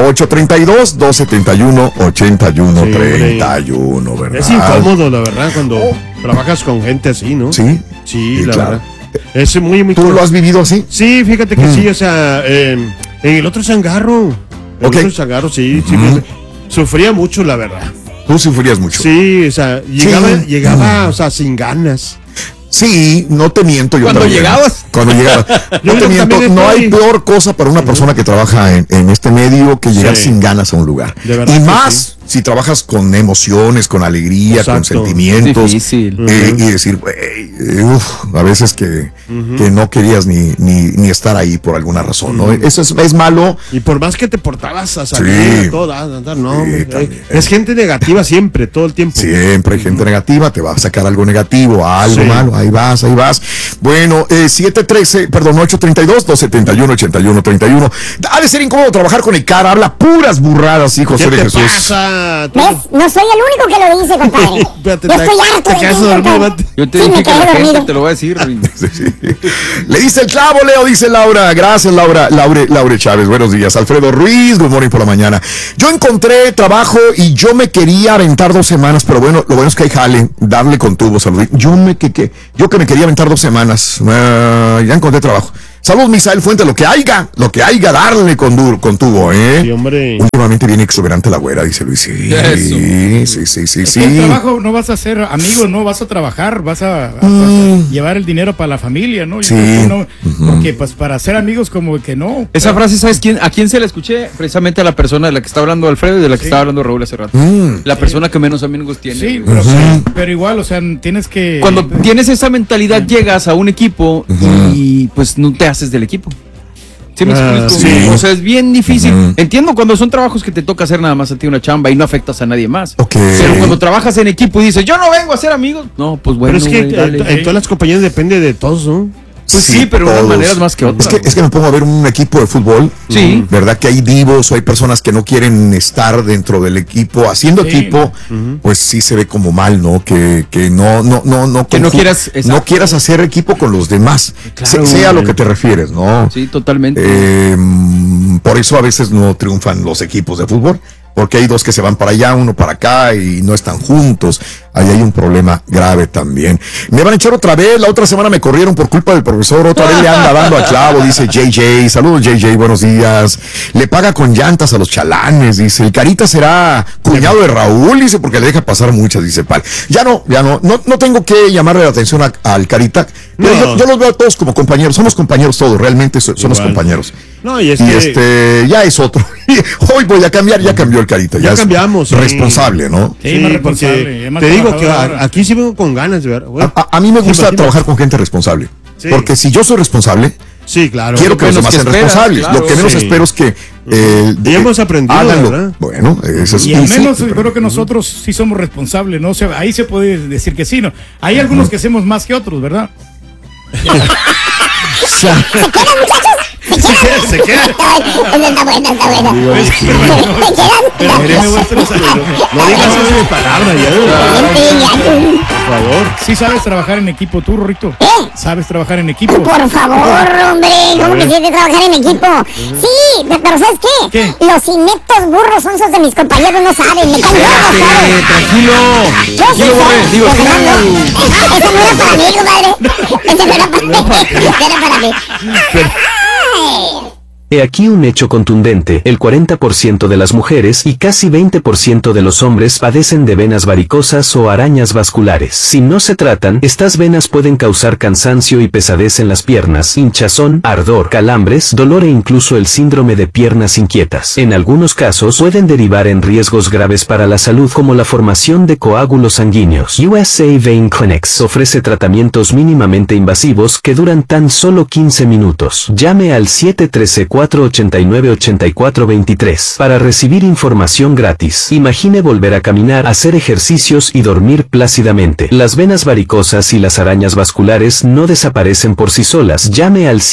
832-271-8131, ¿verdad? Es incómodo, la verdad, cuando trabajas con gente así, ¿no? Sí, la verdad. Es muy ¿Tú lo has vivido así? Sí, fíjate que sí, o sea, en el otro changarro. Sí, sufría mucho, la verdad. ¿Tú sufrías mucho? Sí, o sea, llegaba, o sea, sin ganas. Sí, no te miento. Yo ¿Cuando también. llegabas? Cuando llegaba. No te miento, no hay peor cosa para una persona que trabaja en este medio que llegar sin ganas a un lugar. Y más si trabajas con emociones, con alegría, con sentimientos. Y decir, a veces que no querías ni estar ahí por alguna razón, ¿no? Eso es malo. Y por más que te portabas a salir, es gente negativa siempre, todo el tiempo. Siempre hay gente negativa, te va a sacar algo negativo, algo malo, ahí vas. Bueno, 832-271-8131. Ha de ser incómodo trabajar con el cara, habla puras burradas, hijo de Jesús. ¿Ves? No soy el único que lo dice, compadre. Yo estoy harto de ti, compadre. Yo te dije que la gente te lo va a decir. Le dice el clavo, Leo, dice Laura. Gracias, Laura Chávez. Buenos días. Alfredo Ruiz, good morning por la mañana. Yo encontré trabajo y yo me quería aventar 2 semanas, pero bueno, lo bueno es que hay jale, darle con tubo, salud. Yo que me quería aventar 2 semanas. Ya encontré trabajo. Saludos, Misael Fuente, lo que haya, darle con tubo, Sí, hombre. Últimamente viene exuberante la güera, dice Luis. Sí. El trabajo no vas a ser amigo, no vas a trabajar, vas a llevar el dinero para la familia, ¿no? Sí. Porque pues para ser amigos como que no. Esa frase, ¿sabes a quién se la escuché? Precisamente a la persona de la que está hablando Alfredo y de la que estaba hablando Raúl hace rato. La persona que menos amigos tiene. Sí, pero igual, o sea, tienes que... Cuando tienes esa mentalidad, llegas a un equipo y pues no te haces del equipo. ¿Sí me explico? O sea, es bien difícil. Entiendo cuando son trabajos que te toca hacer nada más a ti una chamba y no afectas a nadie más. Pero cuando trabajas en equipo y dices, yo no vengo a ser amigos. No, pues bueno. Pero es que en todas las compañías depende de todos, ¿no? Pues sí, pero de unas maneras más que otras. Es que me pongo a ver un equipo de fútbol. Sí. ¿Verdad? Que hay divos o hay personas que no quieren estar dentro del equipo, haciendo equipo, pues sí se ve como mal, ¿no? Que no quieras hacer equipo con los demás. Claro, sea lo que te refieres, ¿no? Sí, totalmente. Por eso a veces no triunfan los equipos de fútbol. Porque hay 2 que se van para allá, 1 para acá y no están juntos. Ahí hay un problema grave también. Me van a echar otra vez, la otra semana me corrieron por culpa del profesor, otra vez le anda dando a clavo, dice JJ. Saludos JJ, buenos días. Le paga con llantas a los chalanes, dice. El Carita será cuñado de Raúl, dice, porque le deja pasar muchas, dice Pal. Ya no tengo que llamarle la atención al Carita. Pero yo los veo a todos como compañeros, somos compañeros todos, realmente somos compañeros. No, y ya es otro. Hoy voy a cambiar, ya cambió el Carita. Ya cambiamos. Responsable, ¿no? Sí, más responsable. Te digo que aquí sí vengo con ganas de ver. A mí me gusta trabajar con gente responsable. Sí. Porque si yo soy responsable, claro, quiero que los demás sean responsables. Claro, lo que menos espero es que y hemos aprendido, háganlo. ¿verdad? Bueno, eso es. Y al menos yo creo que nosotros sí somos responsables, ¿no? O sea, ahí se puede decir que sí, ¿no? Hay algunos que hacemos más que otros, ¿verdad? ¿Se quedan, muchachos? ¿Se quedan? Está buena. No digas esas palabras ya. Por favor. ¿Sí sabes trabajar en equipo tú, Rorrito? ¿Sabes trabajar en equipo? Por favor, hombre. ¿Cómo que sí de trabajar en equipo? Sí, pero ¿sabes qué? Los ineptos burros son esos de mis compañeros, no saben. Me caen gordos. Tranquilo. Yo sí sé. Ese no era para mí, compadre. Ese no era para mí. Era para mí. He aquí un hecho contundente, el 40% de las mujeres y casi 20% de los hombres padecen de venas varicosas o arañas vasculares. Si no se tratan, estas venas pueden causar cansancio y pesadez en las piernas, hinchazón, ardor, calambres, dolor e incluso el síndrome de piernas inquietas. En algunos casos pueden derivar en riesgos graves para la salud como la formación de coágulos sanguíneos. USA Vein Clinics ofrece tratamientos mínimamente invasivos que duran tan solo 15 minutos. Llame al 713-489-8423 para recibir información gratis. Imagine volver a caminar, hacer ejercicios y dormir plácidamente. Las venas varicosas y las arañas vasculares no desaparecen por sí solas. Llame al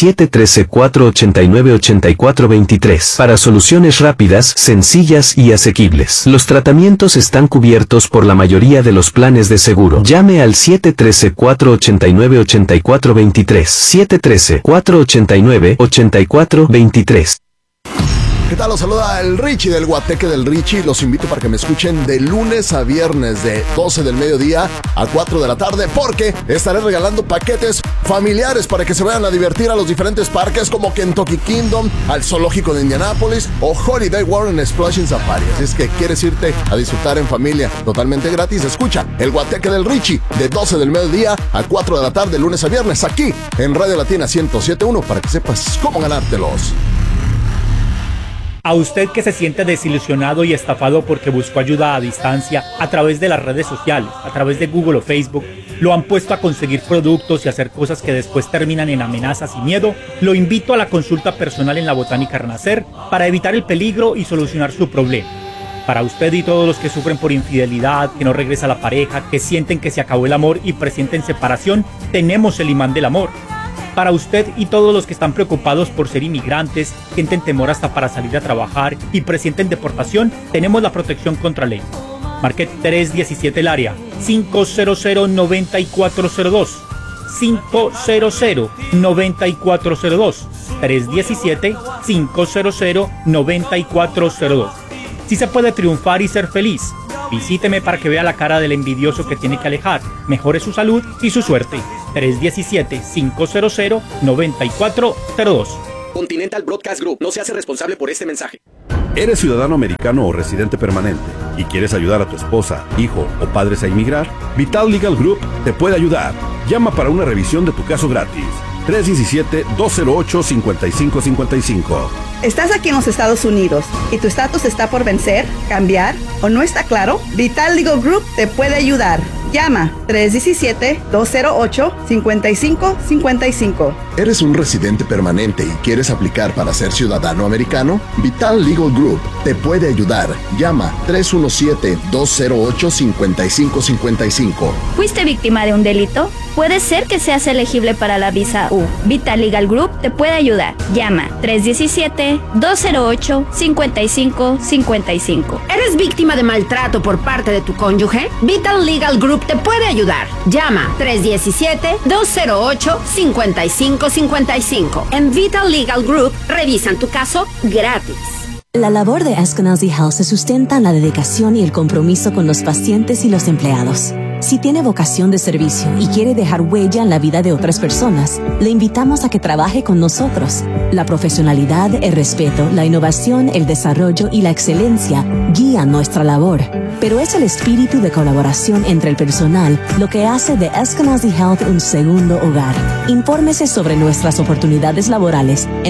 713-489-8423 para soluciones rápidas, sencillas y asequibles. Los tratamientos están cubiertos por la mayoría de los planes de seguro. Llame al 713-489-8423. 713-489-8423. ¿Qué tal? Los saluda el Richie del Guateque del Richie. Los invito para que me escuchen de lunes a viernes de 12 del mediodía a 4 de la tarde, porque estaré regalando paquetes familiares para que se vayan a divertir a los diferentes parques como Kentucky Kingdom, al Zoológico de Indianápolis o Holiday World en Explosion Safari. Así es que quieres irte a disfrutar en familia totalmente gratis, escucha el Guateque del Richie de 12 del mediodía a 4 de la tarde, lunes a viernes, aquí en Radio Latina 107.1, para que sepas cómo ganártelos. A usted que se siente desilusionado y estafado porque buscó ayuda a distancia a través de las redes sociales, a través de Google o Facebook, lo han puesto a conseguir productos y hacer cosas que después terminan en amenazas y miedo, lo invito a la consulta personal en la Botánica Renacer para evitar el peligro y solucionar su problema. Para usted y todos los que sufren por infidelidad, que no regresa la pareja, que sienten que se acabó el amor y presienten separación, tenemos el imán del amor. Para usted y todos los que están preocupados por ser inmigrantes, sienten temor hasta para salir a trabajar y presienten deportación, tenemos la protección contra ley. Marque 317 el área, 500-9402, 500-9402, 317-500-9402. Si se puede triunfar y ser feliz, visíteme para que vea la cara del envidioso que tiene que alejar, mejore su salud y su suerte. 317-500-9402. Continental Broadcast Group no se hace responsable por este mensaje. ¿Eres ciudadano americano o residente permanente y quieres ayudar a tu esposa, hijo o padres a inmigrar? Vital Legal Group te puede ayudar. Llama para una revisión de tu caso gratis. 317-208-5555. ¿Estás aquí en los Estados Unidos y tu estatus está por vencer, cambiar o no está claro? Vital Legal Group te puede ayudar. Llama 317-208-5555. ¿Eres un residente permanente y quieres aplicar para ser ciudadano americano? Vital Legal Group te puede ayudar. Llama 317-208-5555. ¿Fuiste víctima de un delito? Puede ser que seas elegible para la visa U. Vital Legal Group te puede ayudar. Llama 317-208-5555. ¿Eres víctima de maltrato por parte de tu cónyuge? Vital Legal Group te puede ayudar. Llama 317-208-5555. En Vital Legal Group revisan tu caso gratis. La labor de Eskenazi Health se sustenta en la dedicación y el compromiso con los pacientes y los empleados. Si tiene vocación de servicio y quiere dejar huella en la vida de otras personas, le invitamos a que trabaje con nosotros. La profesionalidad, el respeto, la innovación, el desarrollo y la excelencia guían nuestra labor. Pero es el espíritu de colaboración entre el personal lo que hace de Eskenazi Health un segundo hogar. Infórmese sobre nuestras oportunidades laborales en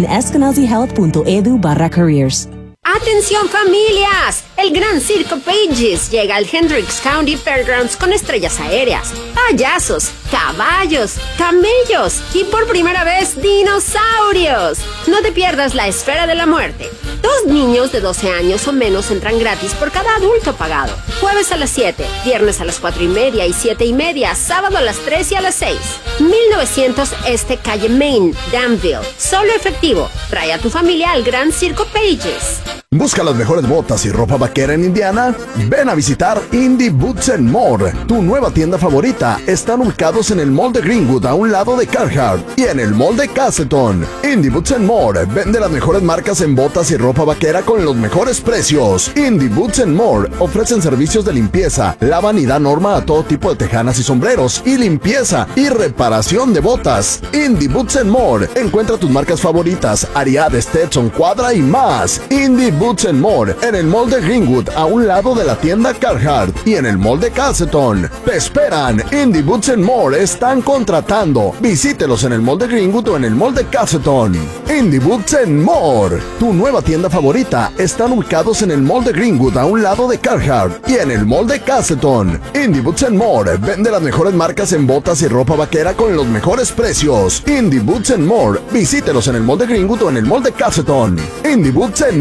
eskenazihealth.edu/careers. ¡Atención familias! El Gran Circo Pages llega al Hendricks County Fairgrounds con estrellas aéreas, payasos, caballos, camellos y por primera vez dinosaurios. No te pierdas la Esfera de la Muerte. 2 niños de 12 años o menos entran gratis por cada adulto pagado. Jueves a las 7, viernes a las 4:30 y 7:30, sábado a las 3 y a las 6. 1900 Este Calle Main, Danville. Solo efectivo. Trae a tu familia al Gran Circo Pages. ¿Busca las mejores botas y ropa vaquera en Indiana? Ven a visitar Indie Boots and More, tu nueva tienda favorita. Están ubicados en el Mall de Greenwood, a un lado de Carhartt, y en el Mall de Castleton. Indie Boots and More vende las mejores marcas en botas y ropa vaquera con los mejores precios. Indie Boots and More ofrecen servicios de limpieza, lavan y dan norma a todo tipo de tejanas y sombreros, y limpieza y reparación de botas. Indie Boots and More encuentra tus marcas favoritas, Ariat, Stetson, Quadra y más. Indie Boots and More en el Mall de Greenwood, a un lado de la tienda Carhartt, y en el Mall de Castleton. Te esperan. Indie Boots and More están contratando. Visítelos en el Mall de Greenwood o en el Mall de Castleton. Indie Boots and More, tu nueva tienda favorita. Están ubicados en el Mall de Greenwood, a un lado de Carhartt, y en el Mall de Castleton. Indie Boots and More vende las mejores marcas en botas y ropa vaquera con los mejores precios. Indie Boots and More, visítelos en el Mall de Greenwood o en el Mall de Castleton. Indie Boots and More.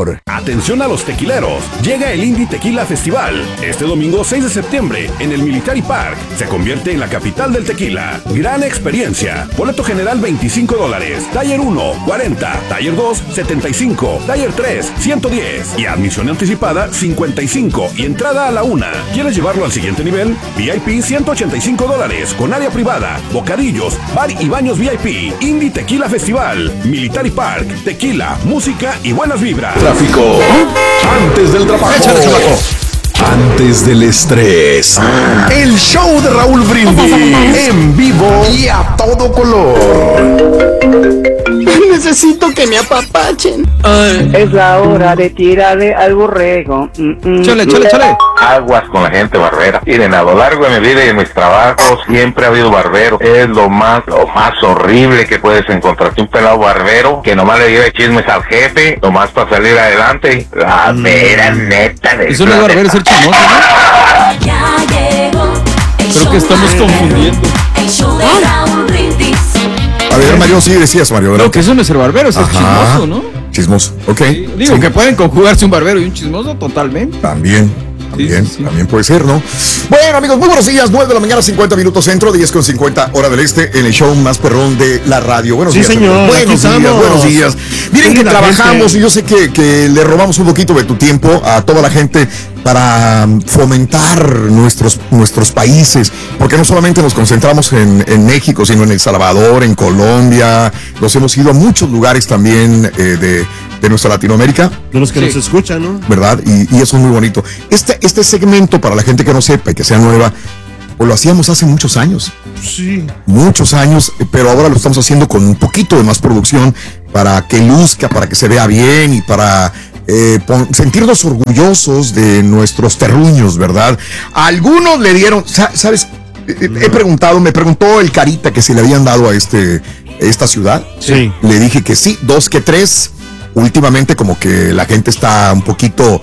sabor. Atención a los tequileros, llega el Indy Tequila Festival. Este domingo 6 de septiembre en el Military Park. Se convierte en la capital del tequila. Gran experiencia. Boleto general $25. Taller 1, 40. Taller 2, 75. Taller 3, 110. Y admisión anticipada, 55. Y entrada a la 1. ¿Quieres llevarlo al siguiente nivel? VIP $185. Con área privada, bocadillos, bar y baños VIP. Indy Tequila Festival. Military Park. Tequila, música y buenas vibras. Tráfico. Antes del trabajo. Antes del estrés. El show de Raúl Brindis. En vivo y a todo color. Necesito que me apapachen. Es la hora de tirarle al borrego. Chale. Aguas con la gente barbera. Miren, a lo largo de mi vida y de mis trabajos siempre ha habido barbero. Es lo más horrible que puedes encontrarte. Un pelado barbero que nomás le lleve chismes al jefe, nomás para salir adelante. La vera neta. Eso no es barbero, es ser chismoso, ¿no? Ya llegó. Creo que estamos confundiendo. El show de Raúl Brindis. A ver, Mario, sí decías, Mario. No, que eso no es ser barbero, es ser chismoso, ¿no? Chismoso, ok. Sí, digo que pueden conjugarse un barbero y un chismoso totalmente. También puede ser, ¿no? Bueno, amigos, muy buenos días. 9 de la mañana, 50 minutos centro, 10:50 hora del este, en el show más perrón de la radio. Buenos días, señor. Buenos días. Miren que trabajamos y yo sé que le robamos un poquito de tu tiempo a toda la gente para fomentar nuestros países, porque no solamente nos concentramos en México, sino en El Salvador, en Colombia. Nos hemos ido a muchos lugares también de nuestra Latinoamérica. De los que nos escuchan, ¿no? ¿Verdad? Y eso es muy bonito. Este segmento, para la gente que no sepa y que sea nueva, pues lo hacíamos hace muchos años. Sí. Muchos años, pero ahora lo estamos haciendo con un poquito de más producción para que luzca, para que se vea bien y para sentirnos orgullosos de nuestros terruños, ¿verdad? Algunos le dieron, ¿sabes? Me preguntó el Carita que si le habían dado a esta ciudad. Sí. Le dije que sí, 2 que 3. Últimamente como que la gente está un poquito,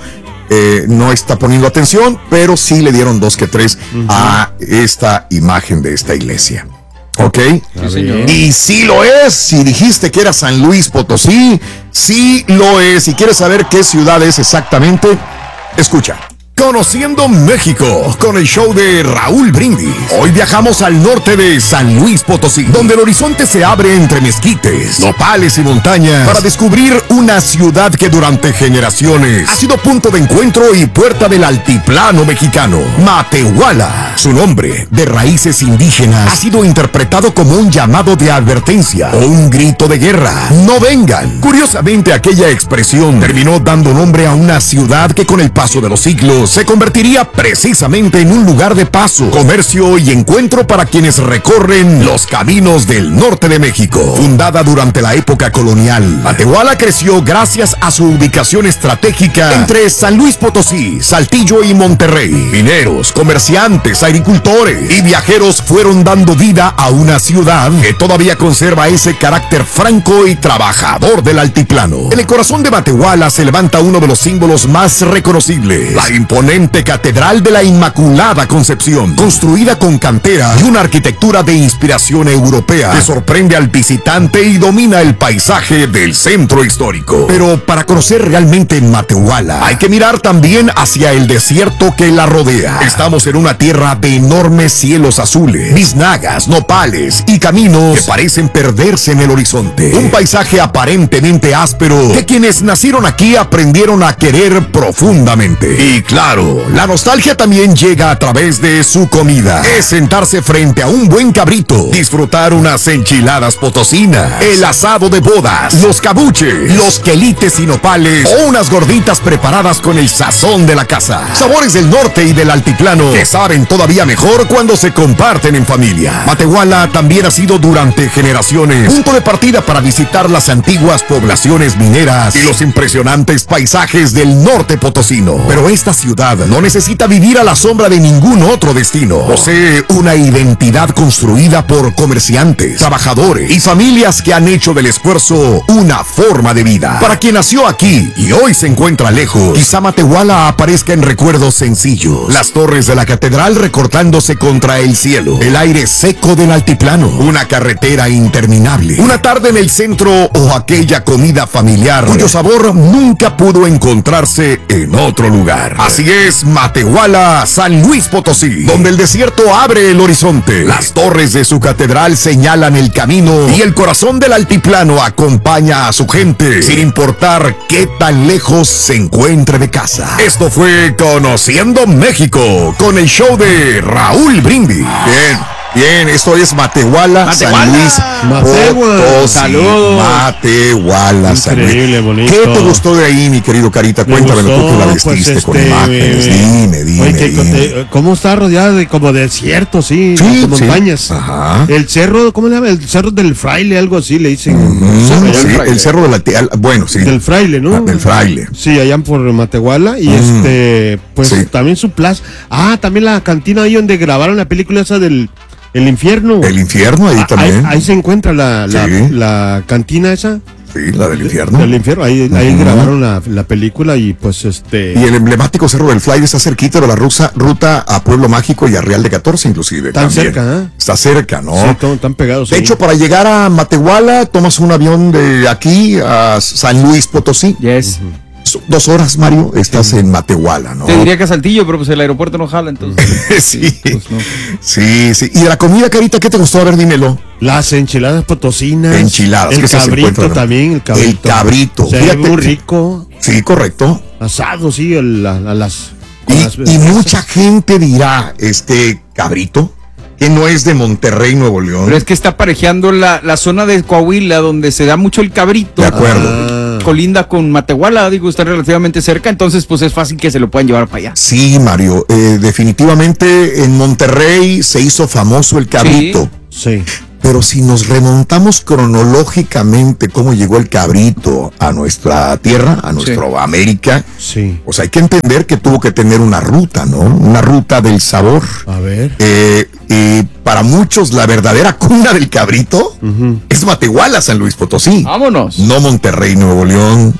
no está poniendo atención, pero sí le dieron 2 que 3 a esta imagen de esta iglesia. ¿Ok? Sí, señor. Y sí lo es. Si dijiste que era San Luis Potosí, sí lo es. Si quieres saber qué ciudad es exactamente, escucha. Conociendo México con el show de Raúl Brindis. Hoy viajamos al norte de San Luis Potosí, donde el horizonte se abre entre mezquites, nopales y montañas, para descubrir una ciudad que durante generaciones ha sido punto de encuentro y puerta del altiplano mexicano, Matehuala. Su nombre, de raíces indígenas, ha sido interpretado como un llamado de advertencia o un grito de guerra. ¡No vengan! Curiosamente, aquella expresión terminó dando nombre a una ciudad que con el paso de los siglos se convertiría precisamente en un lugar de paso, comercio y encuentro para quienes recorren los caminos del norte de México. Fundada durante la época colonial, Matehuala creció gracias a su ubicación estratégica entre San Luis Potosí, Saltillo y Monterrey. Mineros, comerciantes, agricultores y viajeros fueron dando vida a una ciudad que todavía conserva ese carácter franco y trabajador del altiplano. En el corazón de Matehuala se levanta uno de los símbolos más reconocibles, la imponente Catedral de la Inmaculada Concepción, construida con cantera y una arquitectura de inspiración europea que sorprende al visitante y domina el paisaje del centro histórico. Pero para conocer realmente Matehuala, hay que mirar también hacia el desierto que la rodea. Estamos en una tierra de enormes cielos azules, biznagas, nopales y caminos que parecen perderse en el horizonte. Un paisaje aparentemente áspero que quienes nacieron aquí aprendieron a querer profundamente. Y claro, la nostalgia también llega a través de su comida. Es sentarse frente a un buen cabrito, disfrutar unas enchiladas potosinas, el asado de bodas, los cabuches, los quelites y nopales o unas gorditas preparadas con el sazón de la casa. Sabores del norte y del altiplano que saben todavía mejor cuando se comparten en familia. Matehuala también ha sido durante generaciones punto de partida para visitar las antiguas poblaciones mineras y los impresionantes paisajes del norte potosino. Pero esta ciudad ciudad. No necesita vivir a la sombra de ningún otro destino. Posee una identidad construida por comerciantes, trabajadores y familias que han hecho del esfuerzo una forma de vida. Para quien nació aquí y hoy se encuentra lejos, quizá Matehuala aparezca en recuerdos sencillos. Las torres de la catedral recortándose contra el cielo, el aire seco del altiplano, una carretera interminable, una tarde en el centro o aquella comida familiar cuyo sabor nunca pudo encontrarse en otro lugar. Así es, Matehuala, San Luis Potosí, donde el desierto abre el horizonte, las torres de su catedral señalan el camino y el corazón del altiplano acompaña a su gente, sin importar qué tan lejos se encuentre de casa. Esto fue Conociendo México, con el show de Raúl Brindis. Bien, esto es Matehuala, San Luis Potosí. Saludos. Matehuala, San Luis. Increíble, bonito. ¿Qué te gustó de ahí, mi querido Carita? Cuéntamelo tú que la vestiste con imágenes. Dime. Oye, ¿cómo está rodeada de como desierto, sí, montañas? Sí. Ajá. El cerro, ¿cómo le llama? El cerro del Fraile, algo así le dicen. Sí, el cerro de la bueno, sí. Del Fraile, ¿no? Del Fraile. Sí, allá por Matehuala. Y pues también su plaza. También la cantina ahí donde grabaron la película esa del El Infierno. El Infierno, ahí también. Ahí se encuentra la cantina esa. Sí, la del infierno. Del infierno, ahí grabaron la película y pues Y el emblemático Cerro del Fraile está cerquita de la ruta a Pueblo Mágico y a Real de 14 inclusive. Tan cerca, ¿eh? Está cerca, ¿no? Sí, están pegados. De hecho, para llegar a Matehuala, tomas un avión de aquí a San Luis Potosí. Yes. 2 horas, Mario, estás en Matehuala, ¿no? Te diría que a Saltillo, pero pues el aeropuerto no jala, entonces. Sí. Pues no. Sí. ¿Y de la comida, Carita, qué te gustó? A ver, dímelo. Las enchiladas potosinas. Enchiladas. El cabrito también, el cabrito. El cabrito. Se ve muy rico. Sí, correcto. Asado, sí, Y mucha gente dirá, cabrito, que no es de Monterrey, Nuevo León. Pero es que está parejeando la zona de Coahuila, donde se da mucho el cabrito. De acuerdo. Colinda con Matehuala, está relativamente cerca, entonces pues es fácil que se lo puedan llevar para allá. Sí, Mario, definitivamente en Monterrey se hizo famoso el cabrito. Sí. Pero si nos remontamos cronológicamente cómo llegó el cabrito a nuestra tierra, a nuestra América, pues hay que entender que tuvo que tener una ruta, ¿no? Una ruta del sabor. A ver. Para muchos la verdadera cuna del cabrito es Matehuala, San Luis Potosí. Vámonos. No Monterrey, Nuevo León.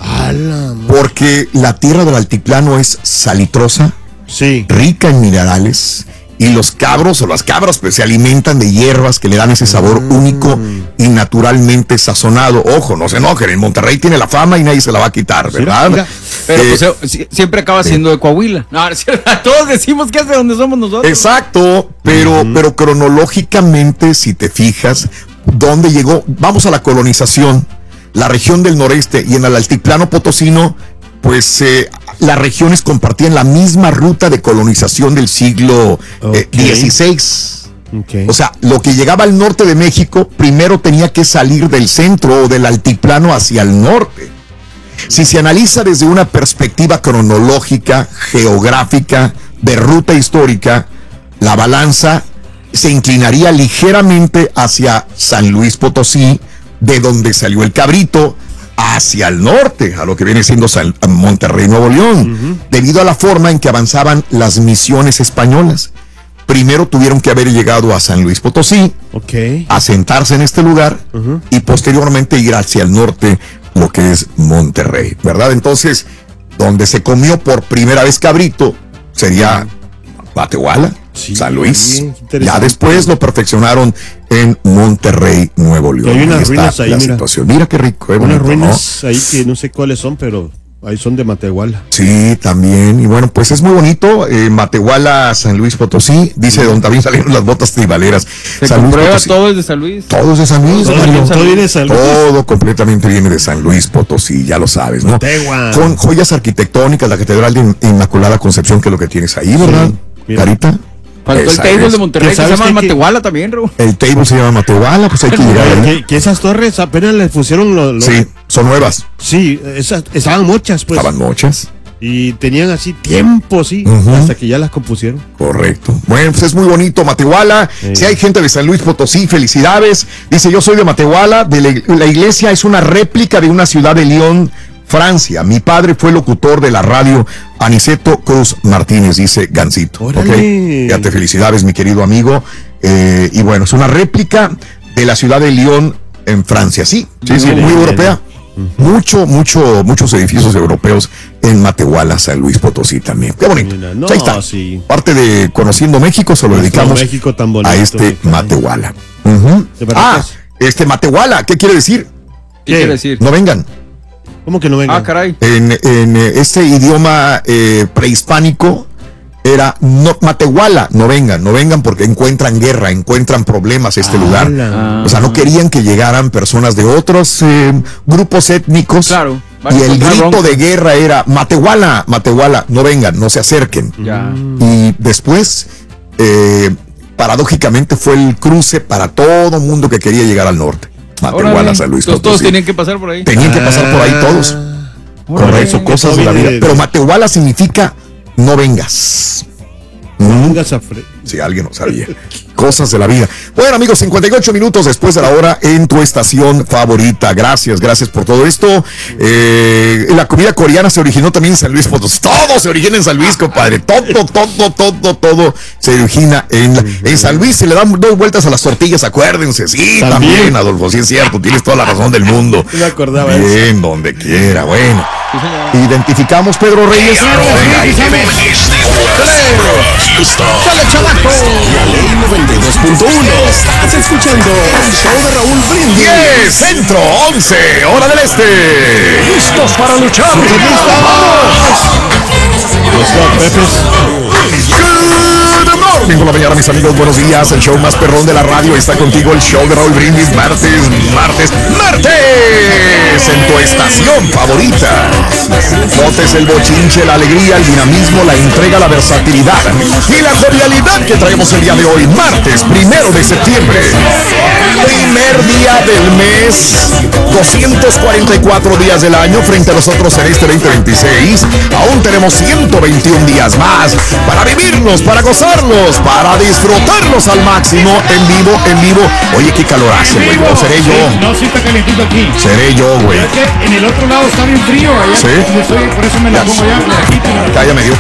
Porque la tierra del altiplano es salitrosa, rica en minerales. Y los cabros o las cabras pues se alimentan de hierbas que le dan ese sabor único y naturalmente sazonado. Ojo, no se enojen, en Monterrey tiene la fama y nadie se la va a quitar, ¿verdad? Pero pues, siempre acaba siendo de Coahuila. No, todos decimos que es de donde somos nosotros. Exacto, pero cronológicamente, si te fijas, ¿dónde llegó? Vamos a la colonización, la región del noreste y en el altiplano potosino, pues las regiones compartían la misma ruta de colonización del siglo XVI. O sea, lo que llegaba al norte de México primero tenía que salir del centro o del altiplano hacia el norte. Si se analiza desde una perspectiva cronológica, geográfica, de ruta histórica, la balanza se inclinaría ligeramente hacia San Luis Potosí, de donde salió el cabrito, hacia el norte, a lo que viene siendo Monterrey, Nuevo León, debido a la forma en que avanzaban las misiones españolas. Primero tuvieron que haber llegado a San Luis Potosí, asentarse en este lugar y posteriormente ir hacia el norte, lo que es Monterrey, ¿verdad? Entonces, donde se comió por primera vez cabrito sería Matehuala, San Luis. Ya después lo perfeccionaron en Monterrey, Nuevo León. Hay unas ruinas ahí, mira. Mira qué rico, unas ruinas ahí que no sé cuáles son, pero ahí son de Matehuala. Sí, también. Y bueno, pues es muy bonito. Matehuala, San Luis Potosí. Dice donde también salieron las botas tribaleras. Se comprueba, todo es de San Luis. Todo es de San Luis. Todo viene de San Luis. Todo completamente viene de San Luis Potosí, ya lo sabes, ¿no? Con joyas arquitectónicas, la Catedral de Inmaculada Concepción, que es lo que tienes ahí, ¿verdad? Carita. Faltó el table de Monterrey, que se llama Matehuala también, Ru. El table se llama Matehuala, pues hay que llegar. Que esas torres apenas le pusieron Sí, son nuevas. Sí, esas estaban mochas, pues. Estaban mochas. Y tenían así tiempo, hasta que ya las compusieron. Correcto. Bueno, pues es muy bonito Matehuala. Si hay gente de San Luis Potosí, felicidades. Dice, yo soy de Matehuala. La iglesia es una réplica de una ciudad de León Francia. Mi padre fue locutor de la radio Aniceto Cruz Martínez, dice Gancito. Okay. Fíjate, felicidades, mi querido amigo. Y bueno, es una réplica de la ciudad de Lyon en Francia. Sí, muy europea. Muchos edificios europeos en Matehuala, San Luis Potosí también. Qué bonito. No, ahí está. Sí. Parte de Conociendo México se lo dedicamos México tan bonito, a este Matehuala. Matehuala, ¿qué quiere decir? ¿Qué quiere decir? No vengan. ¿Cómo que no vengan? Ah, caray. En este idioma prehispánico era Matehuala, no vengan porque encuentran guerra, encuentran problemas lugar. O sea, no querían que llegaran personas de otros grupos étnicos. Claro. Y el grito de guerra era Matehuala, no vengan, no se acerquen. Ya. Y después, paradójicamente, fue el cruce para todo mundo que quería llegar al norte. Matehuala, San Luis Potosí. Todos tenían que pasar por ahí. Tenían que pasar por ahí todos. Correcto, cosas de la vida. Pero Matehuala significa no vengas. No vengas a si alguien no sabía. Cosas de la vida. Bueno, amigos, 58 minutos después de la hora en tu estación favorita. Gracias por todo esto. La comida coreana se originó también en San Luis Potosí. Todo se origina en San Luis, compadre. Todo se origina en San Luis. Se le dan 2 vueltas a las tortillas, acuérdense. Sí, también, Adolfo, sí es cierto. Tienes toda la razón del mundo. No me acordaba bien, eso. Donde quiera, bueno. Identificamos, Pedro Reyes. ¡Sale, chamaco! La ley 92.1. Estás escuchando el show de Raúl Brindis. 10, centro, 11, hora del este. ¡Listos para luchar! Good morning por la mañana, mis amigos, buenos días. El show más perrón de la radio está contigo, el show de Raúl Brindis. Martes en tu estación favorita. Notes el bochinche, la alegría, el dinamismo, la entrega, la versatilidad y la jovialidad que traemos el día de hoy, martes 1 de septiembre. Primer día del mes, 244 días del año frente a nosotros en este 2026. Aún tenemos 121 días más para vivirlos, para gozarlos, para disfrutarlos al máximo, en vivo. Oye, qué calor hace, güey. ¿No seré yo? No, sí está calientito aquí. Seré yo, güey. En el otro lado está bien frío allá. Sí. Por eso me la pongo ya. Ya me dio